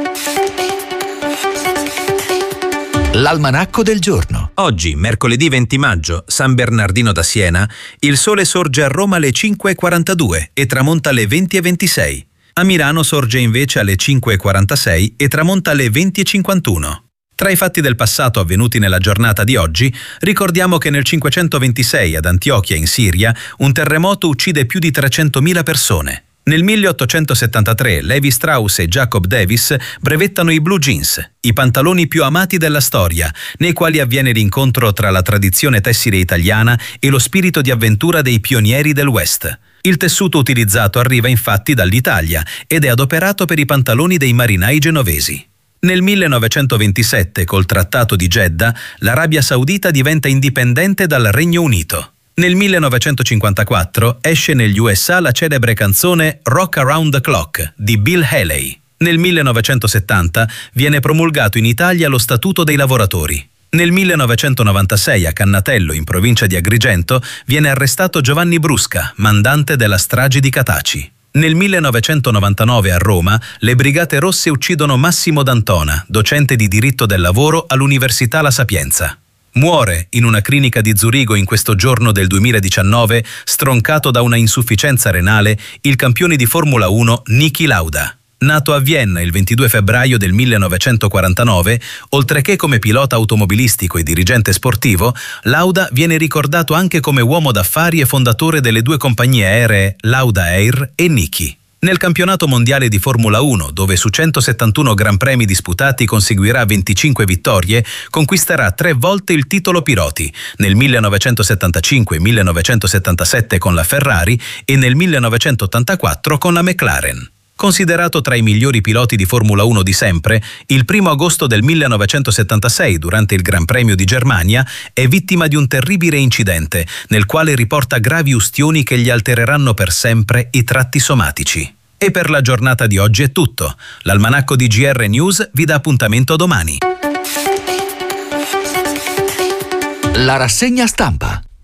L'almanacco del giorno. Oggi, mercoledì venti maggio, San Bernardino da Siena, il sole sorge a Roma alle cinque e quarantadue e tramonta alle venti e ventisei. A Milano sorge invece alle cinque e quarantasei e tramonta alle venti e cinquantuno. Tra i fatti del passato avvenuti nella giornata di oggi, ricordiamo che nel cinquecentoventisei ad Antiochia in Siria un terremoto uccide più di trecentomila persone. Nel milleottocentosettantatré Levi Strauss e Jacob Davis brevettano i blue jeans, i pantaloni più amati della storia, nei quali avviene l'incontro tra la tradizione tessile italiana e lo spirito di avventura dei pionieri del West. Il tessuto utilizzato arriva infatti dall'Italia ed è adoperato per i pantaloni dei marinai genovesi. Nel millenovecentoventisette, col Trattato di Jeddah, l'Arabia Saudita diventa indipendente dal Regno Unito. Nel millenovecentocinquantaquattro esce negli U S A la celebre canzone Rock Around the Clock di Bill Haley. Nel millenovecentosettanta viene promulgato in Italia lo Statuto dei lavoratori. Nel millenovecentonovantasei a Cannatello, in provincia di Agrigento, viene arrestato Giovanni Brusca, mandante della strage di Cataci. Nel millenovecentonovantanove a Roma, le Brigate Rosse uccidono Massimo D'Antona, docente di diritto del lavoro all'Università La Sapienza. Muore in una clinica di Zurigo in questo giorno del duemiladiciannove, stroncato da una insufficienza renale, il campione di Formula uno Niki Lauda. Nato a Vienna il ventidue febbraio del millenovecentoquarantanove, oltre che come pilota automobilistico e dirigente sportivo, Lauda viene ricordato anche come uomo d'affari e fondatore delle due compagnie aeree Lauda Air e Niki. Nel campionato mondiale di Formula uno, dove su centosettantuno Gran Premi disputati conseguirà venticinque vittorie, conquisterà tre volte il titolo piloti, nel millenovecentosettantacinque e millenovecentosettantasette con la Ferrari e nel millenovecentottantaquattro con la McLaren. Considerato tra i migliori piloti di Formula uno di sempre, il primo agosto del millenovecentosettantasei, durante il Gran Premio di Germania, è vittima di un terribile incidente, nel quale riporta gravi ustioni che gli altereranno per sempre i tratti somatici. E per la giornata di oggi è tutto. L'Almanacco di G R News vi dà appuntamento domani. La rassegna stampa.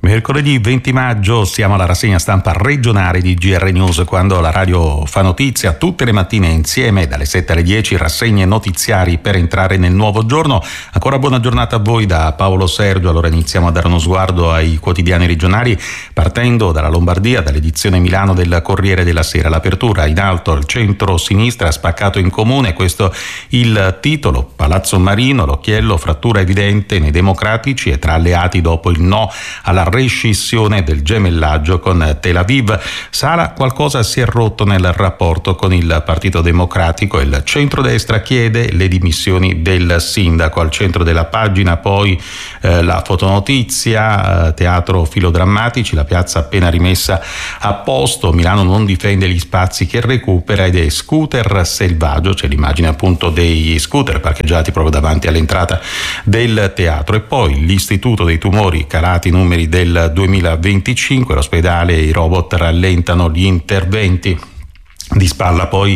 Mercoledì venti maggio siamo alla rassegna stampa regionale di G R News, quando la radio fa notizia tutte le mattine insieme dalle sette alle dieci, rassegne notiziari per entrare nel nuovo giorno. Ancora buona giornata a voi da Paolo Sergio. Allora iniziamo a dare uno sguardo ai quotidiani regionali, partendo dalla Lombardia, dall'edizione Milano del Corriere della Sera. L'apertura in alto al centro-sinistra spaccato in comune, questo il titolo. Palazzo Marino, l'occhiello, frattura evidente nei democratici e tra alleati dopo il no alla rescissione del gemellaggio con Tel Aviv. Sala, qualcosa si è rotto nel rapporto con il Partito Democratico e il centrodestra chiede le dimissioni del sindaco. Al centro della pagina poi eh, la fotonotizia, eh, teatro filodrammatici, la piazza appena rimessa a posto, Milano non difende gli spazi che recupera ed è scooter selvaggio, c'è l'immagine appunto dei scooter parcheggiati proprio davanti all'entrata del teatro. E poi l'istituto dei tumori, calati i numeri del del duemilaventicinque, l'ospedale e i robot rallentano gli interventi. Di spalla poi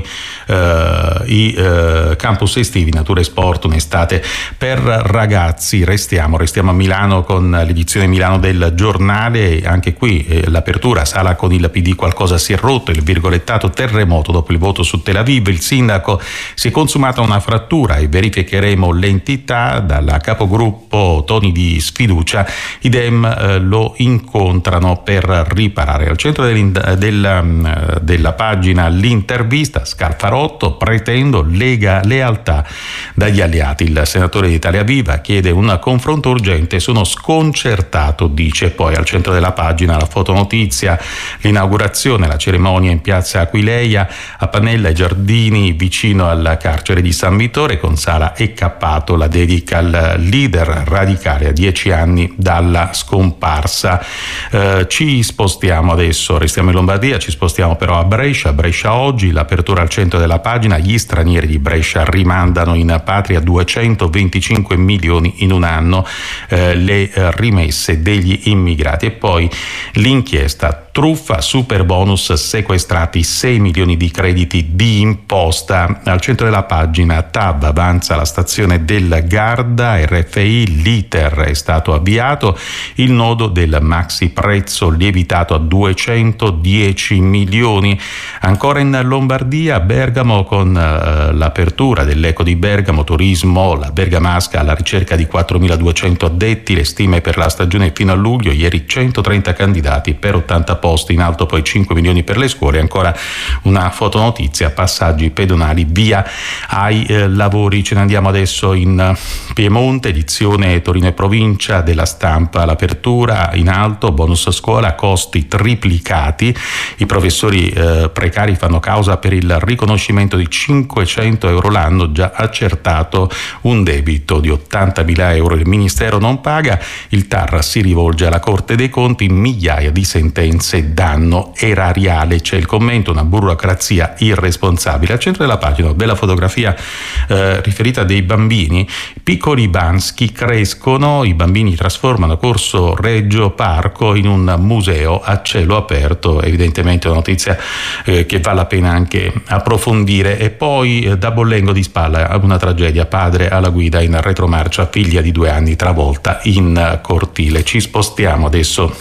eh, i eh, campus estivi, natura e sport, un'estate per ragazzi. Restiamo, restiamo a Milano con l'edizione Milano del Giornale. Anche qui eh, l'apertura, sala con il P D, qualcosa si è rotto, il virgolettato terremoto dopo il voto su Tel Aviv. Il sindaco, si è consumata una frattura e verificheremo l'entità. Dalla capogruppo toni di sfiducia, i Dem eh, lo incontrano per riparare. Al centro della, della pagina l'intervista, Scalfarotto, pretendo lega lealtà dagli alleati. Il senatore di Italia Viva chiede un confronto urgente, sono sconcertato, dice. Poi al centro della pagina la fotonotizia, l'inaugurazione, la cerimonia in piazza Aquileia, a Pannella ai Giardini vicino al carcere di San Vittore, con Sala e Cappato, la dedica al leader radicale a dieci anni dalla scomparsa. Eh, ci spostiamo adesso, restiamo in Lombardia, ci spostiamo però a Brescia, Brescia oggi, l'apertura al centro della pagina, gli stranieri di Brescia rimandano in patria duecentoventicinque milioni in un anno, eh, le rimesse degli immigrati. E poi l'inchiesta, truffa, super bonus, sequestrati sei milioni di crediti di imposta. Al centro della pagina T A B avanza la stazione del Garda, R F I, l'iter è stato avviato, il nodo del maxi prezzo lievitato a duecentodieci milioni. Ancora in Lombardia, Bergamo, con uh, l'apertura dell'Eco di Bergamo, turismo, la bergamasca alla ricerca di quattromiladuecento addetti, le stime per la stagione fino a luglio, ieri centotrenta candidati per ottanta posti, in alto poi cinque milioni per le scuole. Ancora una fotonotizia, passaggi pedonali, via ai eh, lavori. Ce ne andiamo adesso in Piemonte, edizione Torino e provincia della Stampa, l'apertura in alto, bonus scuola, costi triplicati, i professori eh, precari fanno causa per il riconoscimento di cinquecento euro l'anno, già accertato un debito di ottantamila euro, il ministero non paga, il T A R si rivolge alla Corte dei Conti, migliaia di sentenze, danno erariale. C'è il commento, una burocrazia irresponsabile. Al centro della pagina, bella fotografia eh, riferita dei bambini, piccoli Bansky crescono, i bambini trasformano Corso Reggio Parco in un museo a cielo aperto, evidentemente una notizia eh, che vale la pena anche approfondire. E poi eh, da Bollengo di spalla una tragedia, padre alla guida in retromarcia, figlia di due anni travolta in cortile. Ci spostiamo adesso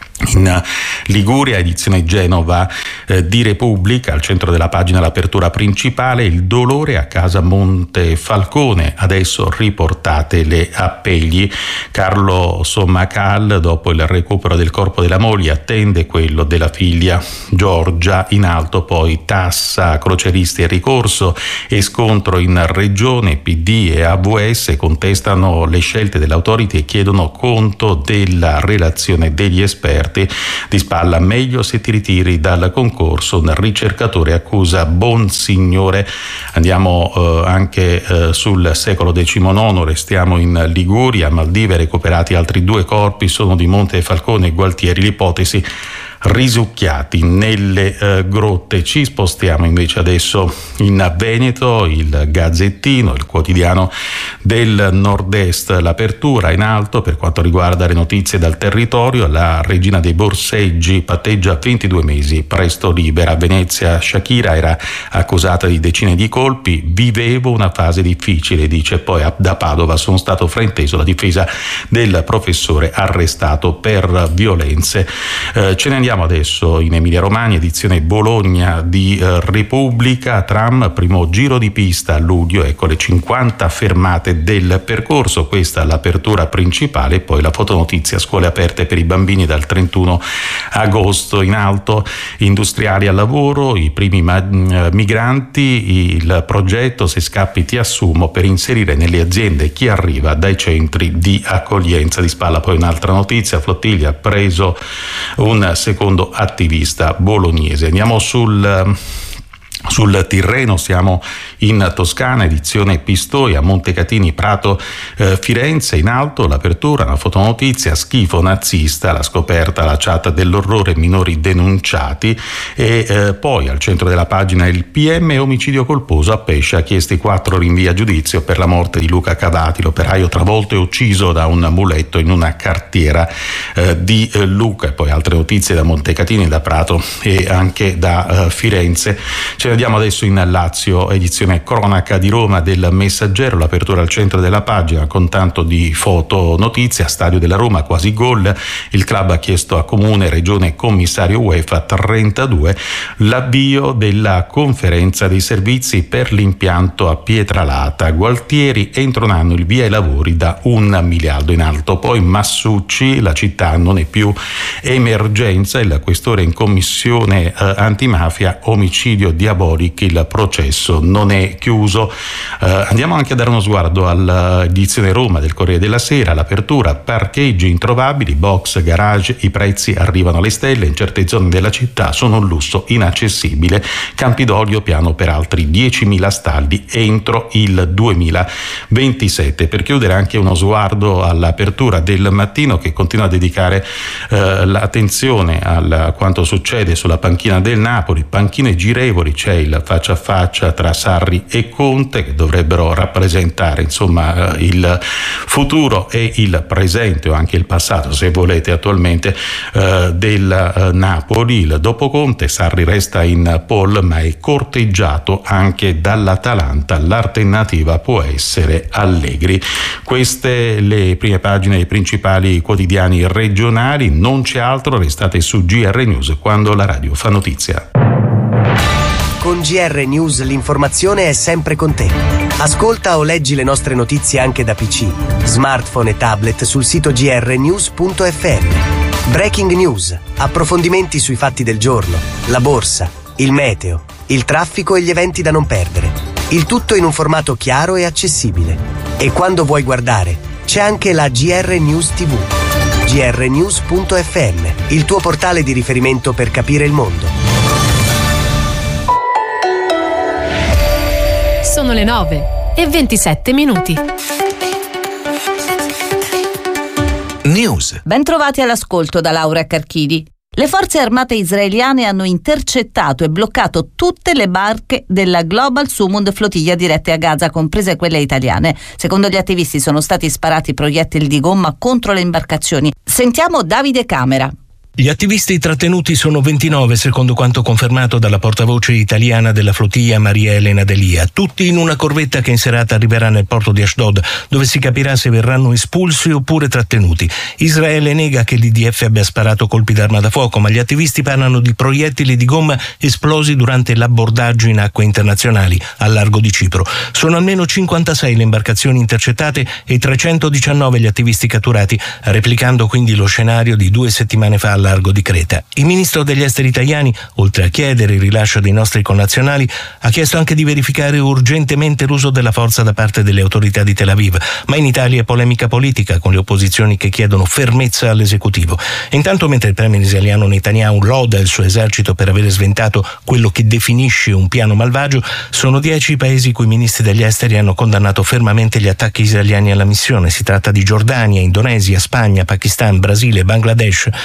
in Liguria, edizione Genova eh, di Repubblica. Al centro della pagina l'apertura principale, il dolore a casa Montefalcone, adesso riportate le appelli. Carlo Sommacal, dopo il recupero del corpo della moglie, attende quello della figlia Giorgia. In alto poi tassa, croceristi e ricorso e scontro in regione, P D e A V S contestano le scelte dell'autority e chiedono conto della relazione degli esperti. Di spalla, meglio se ti ritiri dal concorso, un ricercatore accusa Bonsignore. Andiamo eh, anche eh, sul secolo diciannove, restiamo in Liguria, Maldive, recuperati altri due corpi, sono di Montefalcone e Gualtieri, l'ipotesi risucchiati nelle eh, grotte. Ci spostiamo invece adesso in Veneto, il Gazzettino, il quotidiano del nord-est, l'apertura in alto per quanto riguarda le notizie dal territorio. La regina dei borseggi patteggia ventidue mesi, presto libera. A Venezia Shakira era accusata di decine di colpi, vivevo una fase difficile, dice. Poi da Padova sono stato frainteso, la difesa del professore arrestato per violenze. Eh, ce ne andiamo adesso in Emilia Romagna, edizione Bologna di eh, Repubblica. Tram, primo giro di pista a luglio, ecco le cinquanta fermate del percorso, questa è l'apertura principale. Poi la fotonotizia, scuole aperte per i bambini dal trentuno agosto. In alto, industriali al lavoro, i primi ma- migranti, il progetto Se scappi ti assumo per inserire nelle aziende chi arriva dai centri di accoglienza. Di spalla poi un'altra notizia, Flottiglia ha preso un secondo attivista bolognese. Andiamo sul Sul Tirreno, siamo in Toscana, edizione Pistoia, Montecatini, Prato, eh, Firenze. In alto l'apertura, una fotonotizia, schifo nazista, la scoperta, la chat dell'orrore, minori denunciati. E eh, poi al centro della pagina il P M, omicidio colposo a Pescia, ha chiesto quattro rinvii a giudizio per la morte di Luca Cavati, l'operaio travolto e ucciso da un muletto in una cartiera eh, di eh, Lucca. E poi altre notizie da Montecatini, da Prato e anche da eh, Firenze. Ce ne andiamo adesso in Lazio, edizione cronaca di Roma del Messaggero, l'apertura al centro della pagina con tanto di foto notizia. Stadio della Roma, quasi gol, il club ha chiesto a Comune, Regione e Commissario UEFA trentadue, l'avvio della conferenza dei servizi per l'impianto a Pietralata. Gualtieri, entro un anno il via ai lavori da un miliardo. In alto poi Massucci, la città non è più emergenza, il questore in commissione eh, antimafia, omicidio diabolico, il processo non è chiuso. Eh, andiamo anche a dare uno sguardo all'edizione Roma del Corriere della Sera, l'apertura, parcheggi introvabili, box, garage, i prezzi arrivano alle stelle, in certe zone della città sono un lusso inaccessibile. Campidoglio, piano per altri diecimila stalli entro il duemilaventisette. Per chiudere anche uno sguardo all'apertura del Mattino, che continua a dedicare eh, l'attenzione a quanto succede sulla panchina del Napoli, panchine girevoli, c'è il faccia a faccia tra Sarri e Conte, che dovrebbero rappresentare insomma il futuro e il presente, o anche il passato se volete attualmente, eh, del eh, Napoli. Il dopo Conte, Sarri resta in pole ma è corteggiato anche dall'Atalanta, l'alternativa può essere Allegri. Queste le prime pagine dei principali quotidiani regionali, non c'è altro, restate su G R News quando la radio fa notizia. Con G R News l'informazione è sempre con te. Ascolta o leggi le nostre notizie anche da P C, smartphone e tablet sul sito g r news punto f m. Breaking News, approfondimenti sui fatti del giorno, la borsa, il meteo, il traffico e gli eventi da non perdere. Il tutto in un formato chiaro e accessibile. E quando vuoi guardare, c'è anche la G R News tivù. g r news punto f m, il tuo portale di riferimento per capire il mondo. Sono le nove e ventisette minuti. News. Ben trovati all'ascolto da Laura Carchidi. Le forze armate israeliane hanno intercettato e bloccato tutte le barche della Global Sumud flottiglia dirette a Gaza, comprese quelle italiane. Secondo gli attivisti sono stati sparati proiettili di gomma contro le imbarcazioni. Sentiamo Davide Camera. Gli attivisti trattenuti sono ventinove, secondo quanto confermato dalla portavoce italiana della flottiglia Maria Elena Delia, tutti in una corvetta che in serata arriverà nel porto di Ashdod, dove si capirà se verranno espulsi oppure trattenuti. Israele nega che l'I D F abbia sparato colpi d'arma da fuoco, ma gli attivisti parlano di proiettili di gomma esplosi durante l'abbordaggio in acque internazionali al largo di Cipro. Sono almeno cinquantasei le imbarcazioni intercettate e trecentodiciannove gli attivisti catturati, replicando quindi lo scenario di due settimane fa al largo di Creta. Il ministro degli esteri italiani, oltre a chiedere il rilascio dei nostri connazionali, ha chiesto anche di verificare urgentemente l'uso della forza da parte delle autorità di Tel Aviv. Ma in Italia è polemica politica, con le opposizioni che chiedono fermezza all'esecutivo. Intanto, mentre il premier israeliano Netanyahu loda il suo esercito per avere sventato quello che definisce un piano malvagio, sono dieci i paesi i cui ministri degli esteri hanno condannato fermamente gli attacchi israeliani alla missione. Si tratta di Giordania, Indonesia, Spagna, Pakistan, Brasile, Bangladesh, Turchia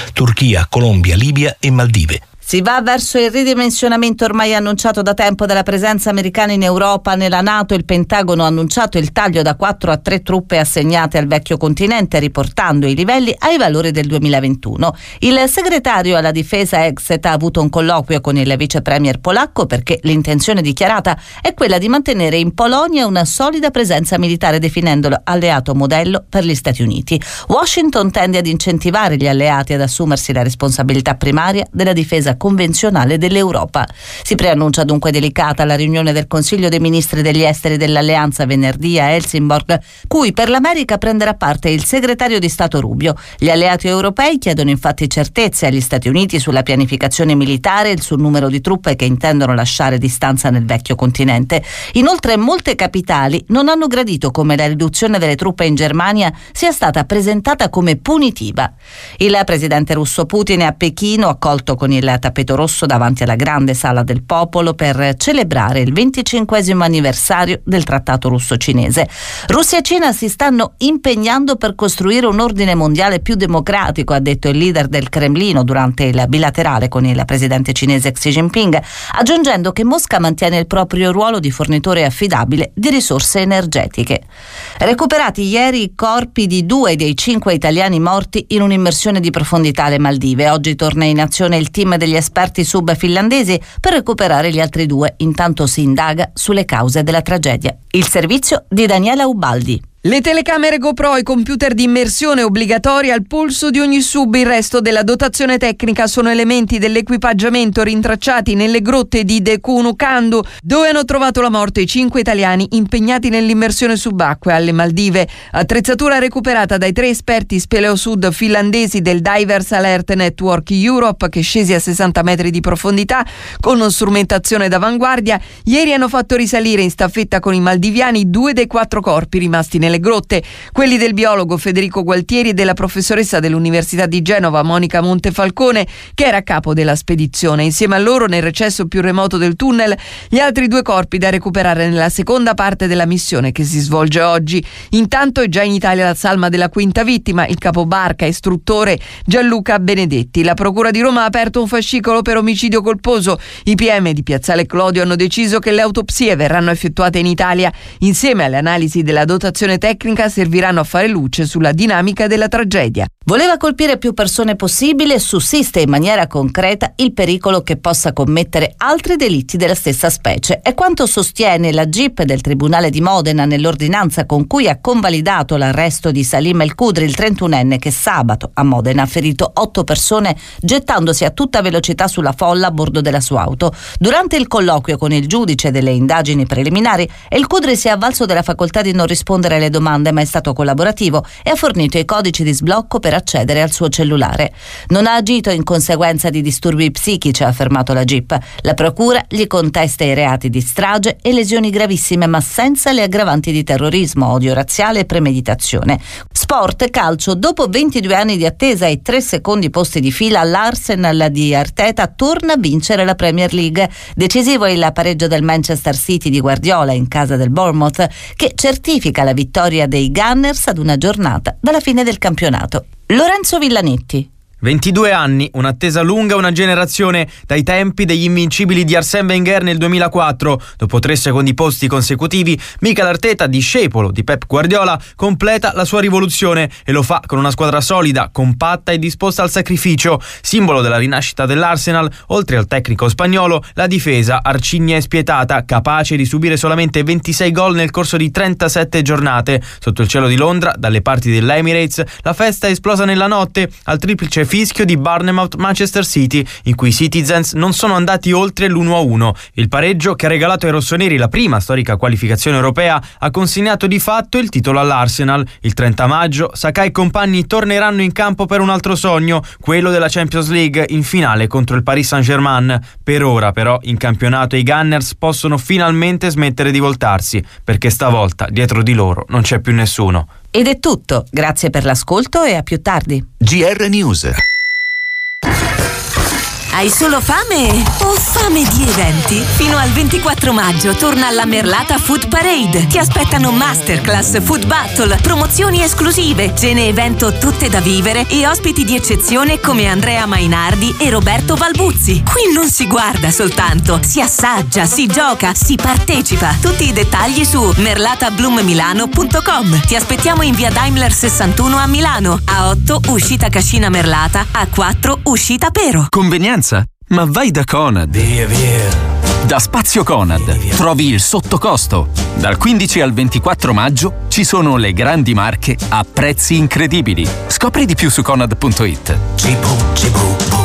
Turchia, Colombia, Libia e Maldive. Si va verso il ridimensionamento ormai annunciato da tempo della presenza americana in Europa. Nella NATO il Pentagono ha annunciato il taglio da quattro a tre truppe assegnate al vecchio continente, riportando i livelli ai valori del duemilaventuno. Il segretario alla difesa Exet ha avuto un colloquio con il vice premier polacco perché l'intenzione dichiarata è quella di mantenere in Polonia una solida presenza militare, definendolo alleato modello per gli Stati Uniti. Washington tende ad incentivare gli alleati ad assumersi la responsabilità primaria della difesa convenzionale dell'Europa. Si preannuncia dunque delicata la riunione del Consiglio dei Ministri degli Esteri dell'Alleanza venerdì a Helsingborg, cui per l'America prenderà parte il segretario di Stato Rubio. Gli alleati europei chiedono infatti certezze agli Stati Uniti sulla pianificazione militare e sul numero di truppe che intendono lasciare di stanza nel vecchio continente. Inoltre molte capitali non hanno gradito come la riduzione delle truppe in Germania sia stata presentata come punitiva. Il presidente russo Putin è a Pechino, accolto con il tappeto rosso davanti alla grande sala del popolo per celebrare il venticinquesimo anniversario del trattato russo-cinese. Russia e Cina si stanno impegnando per costruire un ordine mondiale più democratico, ha detto il leader del Cremlino durante il bilaterale con il presidente cinese Xi Jinping, aggiungendo che Mosca mantiene il proprio ruolo di fornitore affidabile di risorse energetiche. Recuperati ieri i corpi di due dei cinque italiani morti in un'immersione di profondità alle Maldive. Oggi torna in azione il team degli esperti sub finlandesi per recuperare gli altri due. Intanto si indaga sulle cause della tragedia. Il servizio di Daniela Ubaldi. Le telecamere GoPro e i computer di immersione obbligatori al polso di ogni sub. Il resto della dotazione tecnica sono elementi dell'equipaggiamento rintracciati nelle grotte di Dekunukandu, dove hanno trovato la morte i cinque italiani impegnati nell'immersione subacquea alle Maldive. Attrezzatura recuperata dai tre esperti speleosud finlandesi del Divers Alert Network Europe, che scesi a sessanta metri di profondità con strumentazione d'avanguardia, ieri hanno fatto risalire in staffetta con i maldiviani due dei quattro corpi rimasti nelle grotte, quelli del biologo Federico Gualtieri e della professoressa dell'Università di Genova Monica Montefalcone, che era a capo della spedizione. Insieme a loro, nel recesso più remoto del tunnel, gli altri due corpi da recuperare nella seconda parte della missione che si svolge oggi. Intanto è già in Italia la salma della quinta vittima, il capobarca istruttore Gianluca Benedetti. La Procura di Roma ha aperto un fascicolo per omicidio colposo. I P M di Piazzale Clodio hanno deciso che le autopsie verranno effettuate in Italia. Insieme alle analisi della dotazione tecnica serviranno a fare luce sulla dinamica della tragedia. Voleva colpire più persone possibile e sussiste in maniera concreta il pericolo che possa commettere altri delitti della stessa specie. È quanto sostiene la G I P del Tribunale di Modena nell'ordinanza con cui ha convalidato l'arresto di Salim El Kudri, il trentunenne che sabato a Modena ha ferito otto persone gettandosi a tutta velocità sulla folla a bordo della sua auto. Durante il colloquio con il giudice delle indagini preliminari, El Kudri si è avvalso della facoltà di non rispondere alle domande, ma è stato collaborativo e ha fornito i codici di sblocco per accedere al suo cellulare. Non ha agito in conseguenza di disturbi psichici, ha affermato la G I P. La procura gli contesta i reati di strage e lesioni gravissime, ma senza le aggravanti di terrorismo, odio razziale e premeditazione. Sport, calcio. Dopo ventidue anni di attesa e tre secondi posti di fila, l'Arsenal di Arteta torna a vincere la Premier League. Decisivo è il pareggio del Manchester City di Guardiola in casa del Bournemouth, che certifica la vittoria dei Gunners ad una giornata dalla fine del campionato. Lorenzo Villanetti. ventidue anni, un'attesa lunga, una generazione, dai tempi degli invincibili di Arsène Wenger nel duemilaquattro. Dopo tre secondi posti consecutivi, Mikel Arteta, discepolo di Pep Guardiola, completa la sua rivoluzione e lo fa con una squadra solida, compatta e disposta al sacrificio. Simbolo della rinascita dell'Arsenal, oltre al tecnico spagnolo, la difesa arcigna e spietata, capace di subire solamente ventisei gol nel corso di trentasette giornate. Sotto il cielo di Londra, dalle parti dell'Emirates, la festa è esplosa nella notte al triplice fischio di Bournemouth-Manchester City, in cui i Citizens non sono andati oltre l'uno a uno. Il pareggio, che ha regalato ai rossoneri la prima storica qualificazione europea, ha consegnato di fatto il titolo all'Arsenal. Il trenta maggio Saka e compagni torneranno in campo per un altro sogno, quello della Champions League in finale contro il Paris Saint-Germain. Per ora però in campionato i Gunners possono finalmente smettere di voltarsi, perché stavolta dietro di loro non c'è più nessuno. Ed è tutto, grazie per l'ascolto e a più tardi. G R News. Hai solo fame o fame di eventi? Fino al ventiquattro maggio torna alla Merlata Food Parade. Ti aspettano masterclass, food battle, promozioni esclusive, cene evento tutte da vivere e ospiti di eccezione come Andrea Mainardi e Roberto Valbuzzi. Qui non si guarda soltanto, si assaggia, si gioca, si partecipa. Tutti i dettagli su merlata bloom milano punto com. Ti aspettiamo in via Daimler sessantuno a Milano, a otto uscita Cascina Merlata, a quattro uscita Pero. Convenienza? Ma vai da Conad. Via, via. Da Spazio Conad trovi il sottocosto. Dal quindici al ventiquattro maggio ci sono le grandi marche a prezzi incredibili. Scopri di più su conad punto it. Cibu, cibu, bu.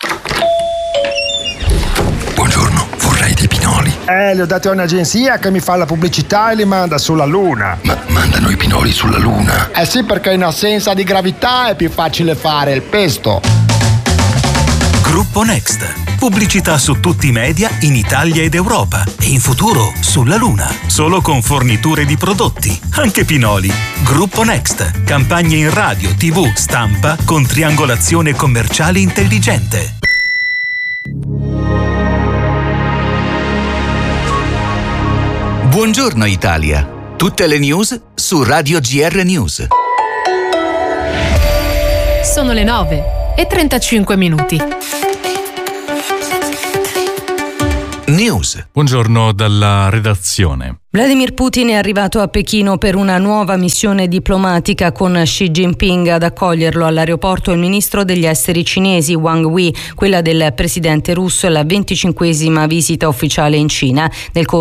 Buongiorno, vorrei dei pinoli. Eh, li ho dati a un'agenzia che mi fa la pubblicità e li manda sulla Luna. Ma mandano i pinoli sulla Luna? Eh sì, perché in assenza di gravità è più facile fare il pesto. Gruppo Next. Pubblicità su tutti i media in Italia ed Europa e in futuro sulla Luna. Solo con forniture di prodotti, anche pinoli. Gruppo Next. Campagne in radio, tivù, stampa con triangolazione commerciale intelligente. Buongiorno Italia. Tutte le news su Radio G R News. Sono le nove e trentacinque minuti. News. Buongiorno dalla redazione. Vladimir Putin è arrivato a Pechino per una nuova missione diplomatica con Xi Jinping. Ad accoglierlo all'aeroporto il ministro degli esteri cinesi Wang Yi. Quella del presidente russo è la venticinquesima visita ufficiale in Cina. Nel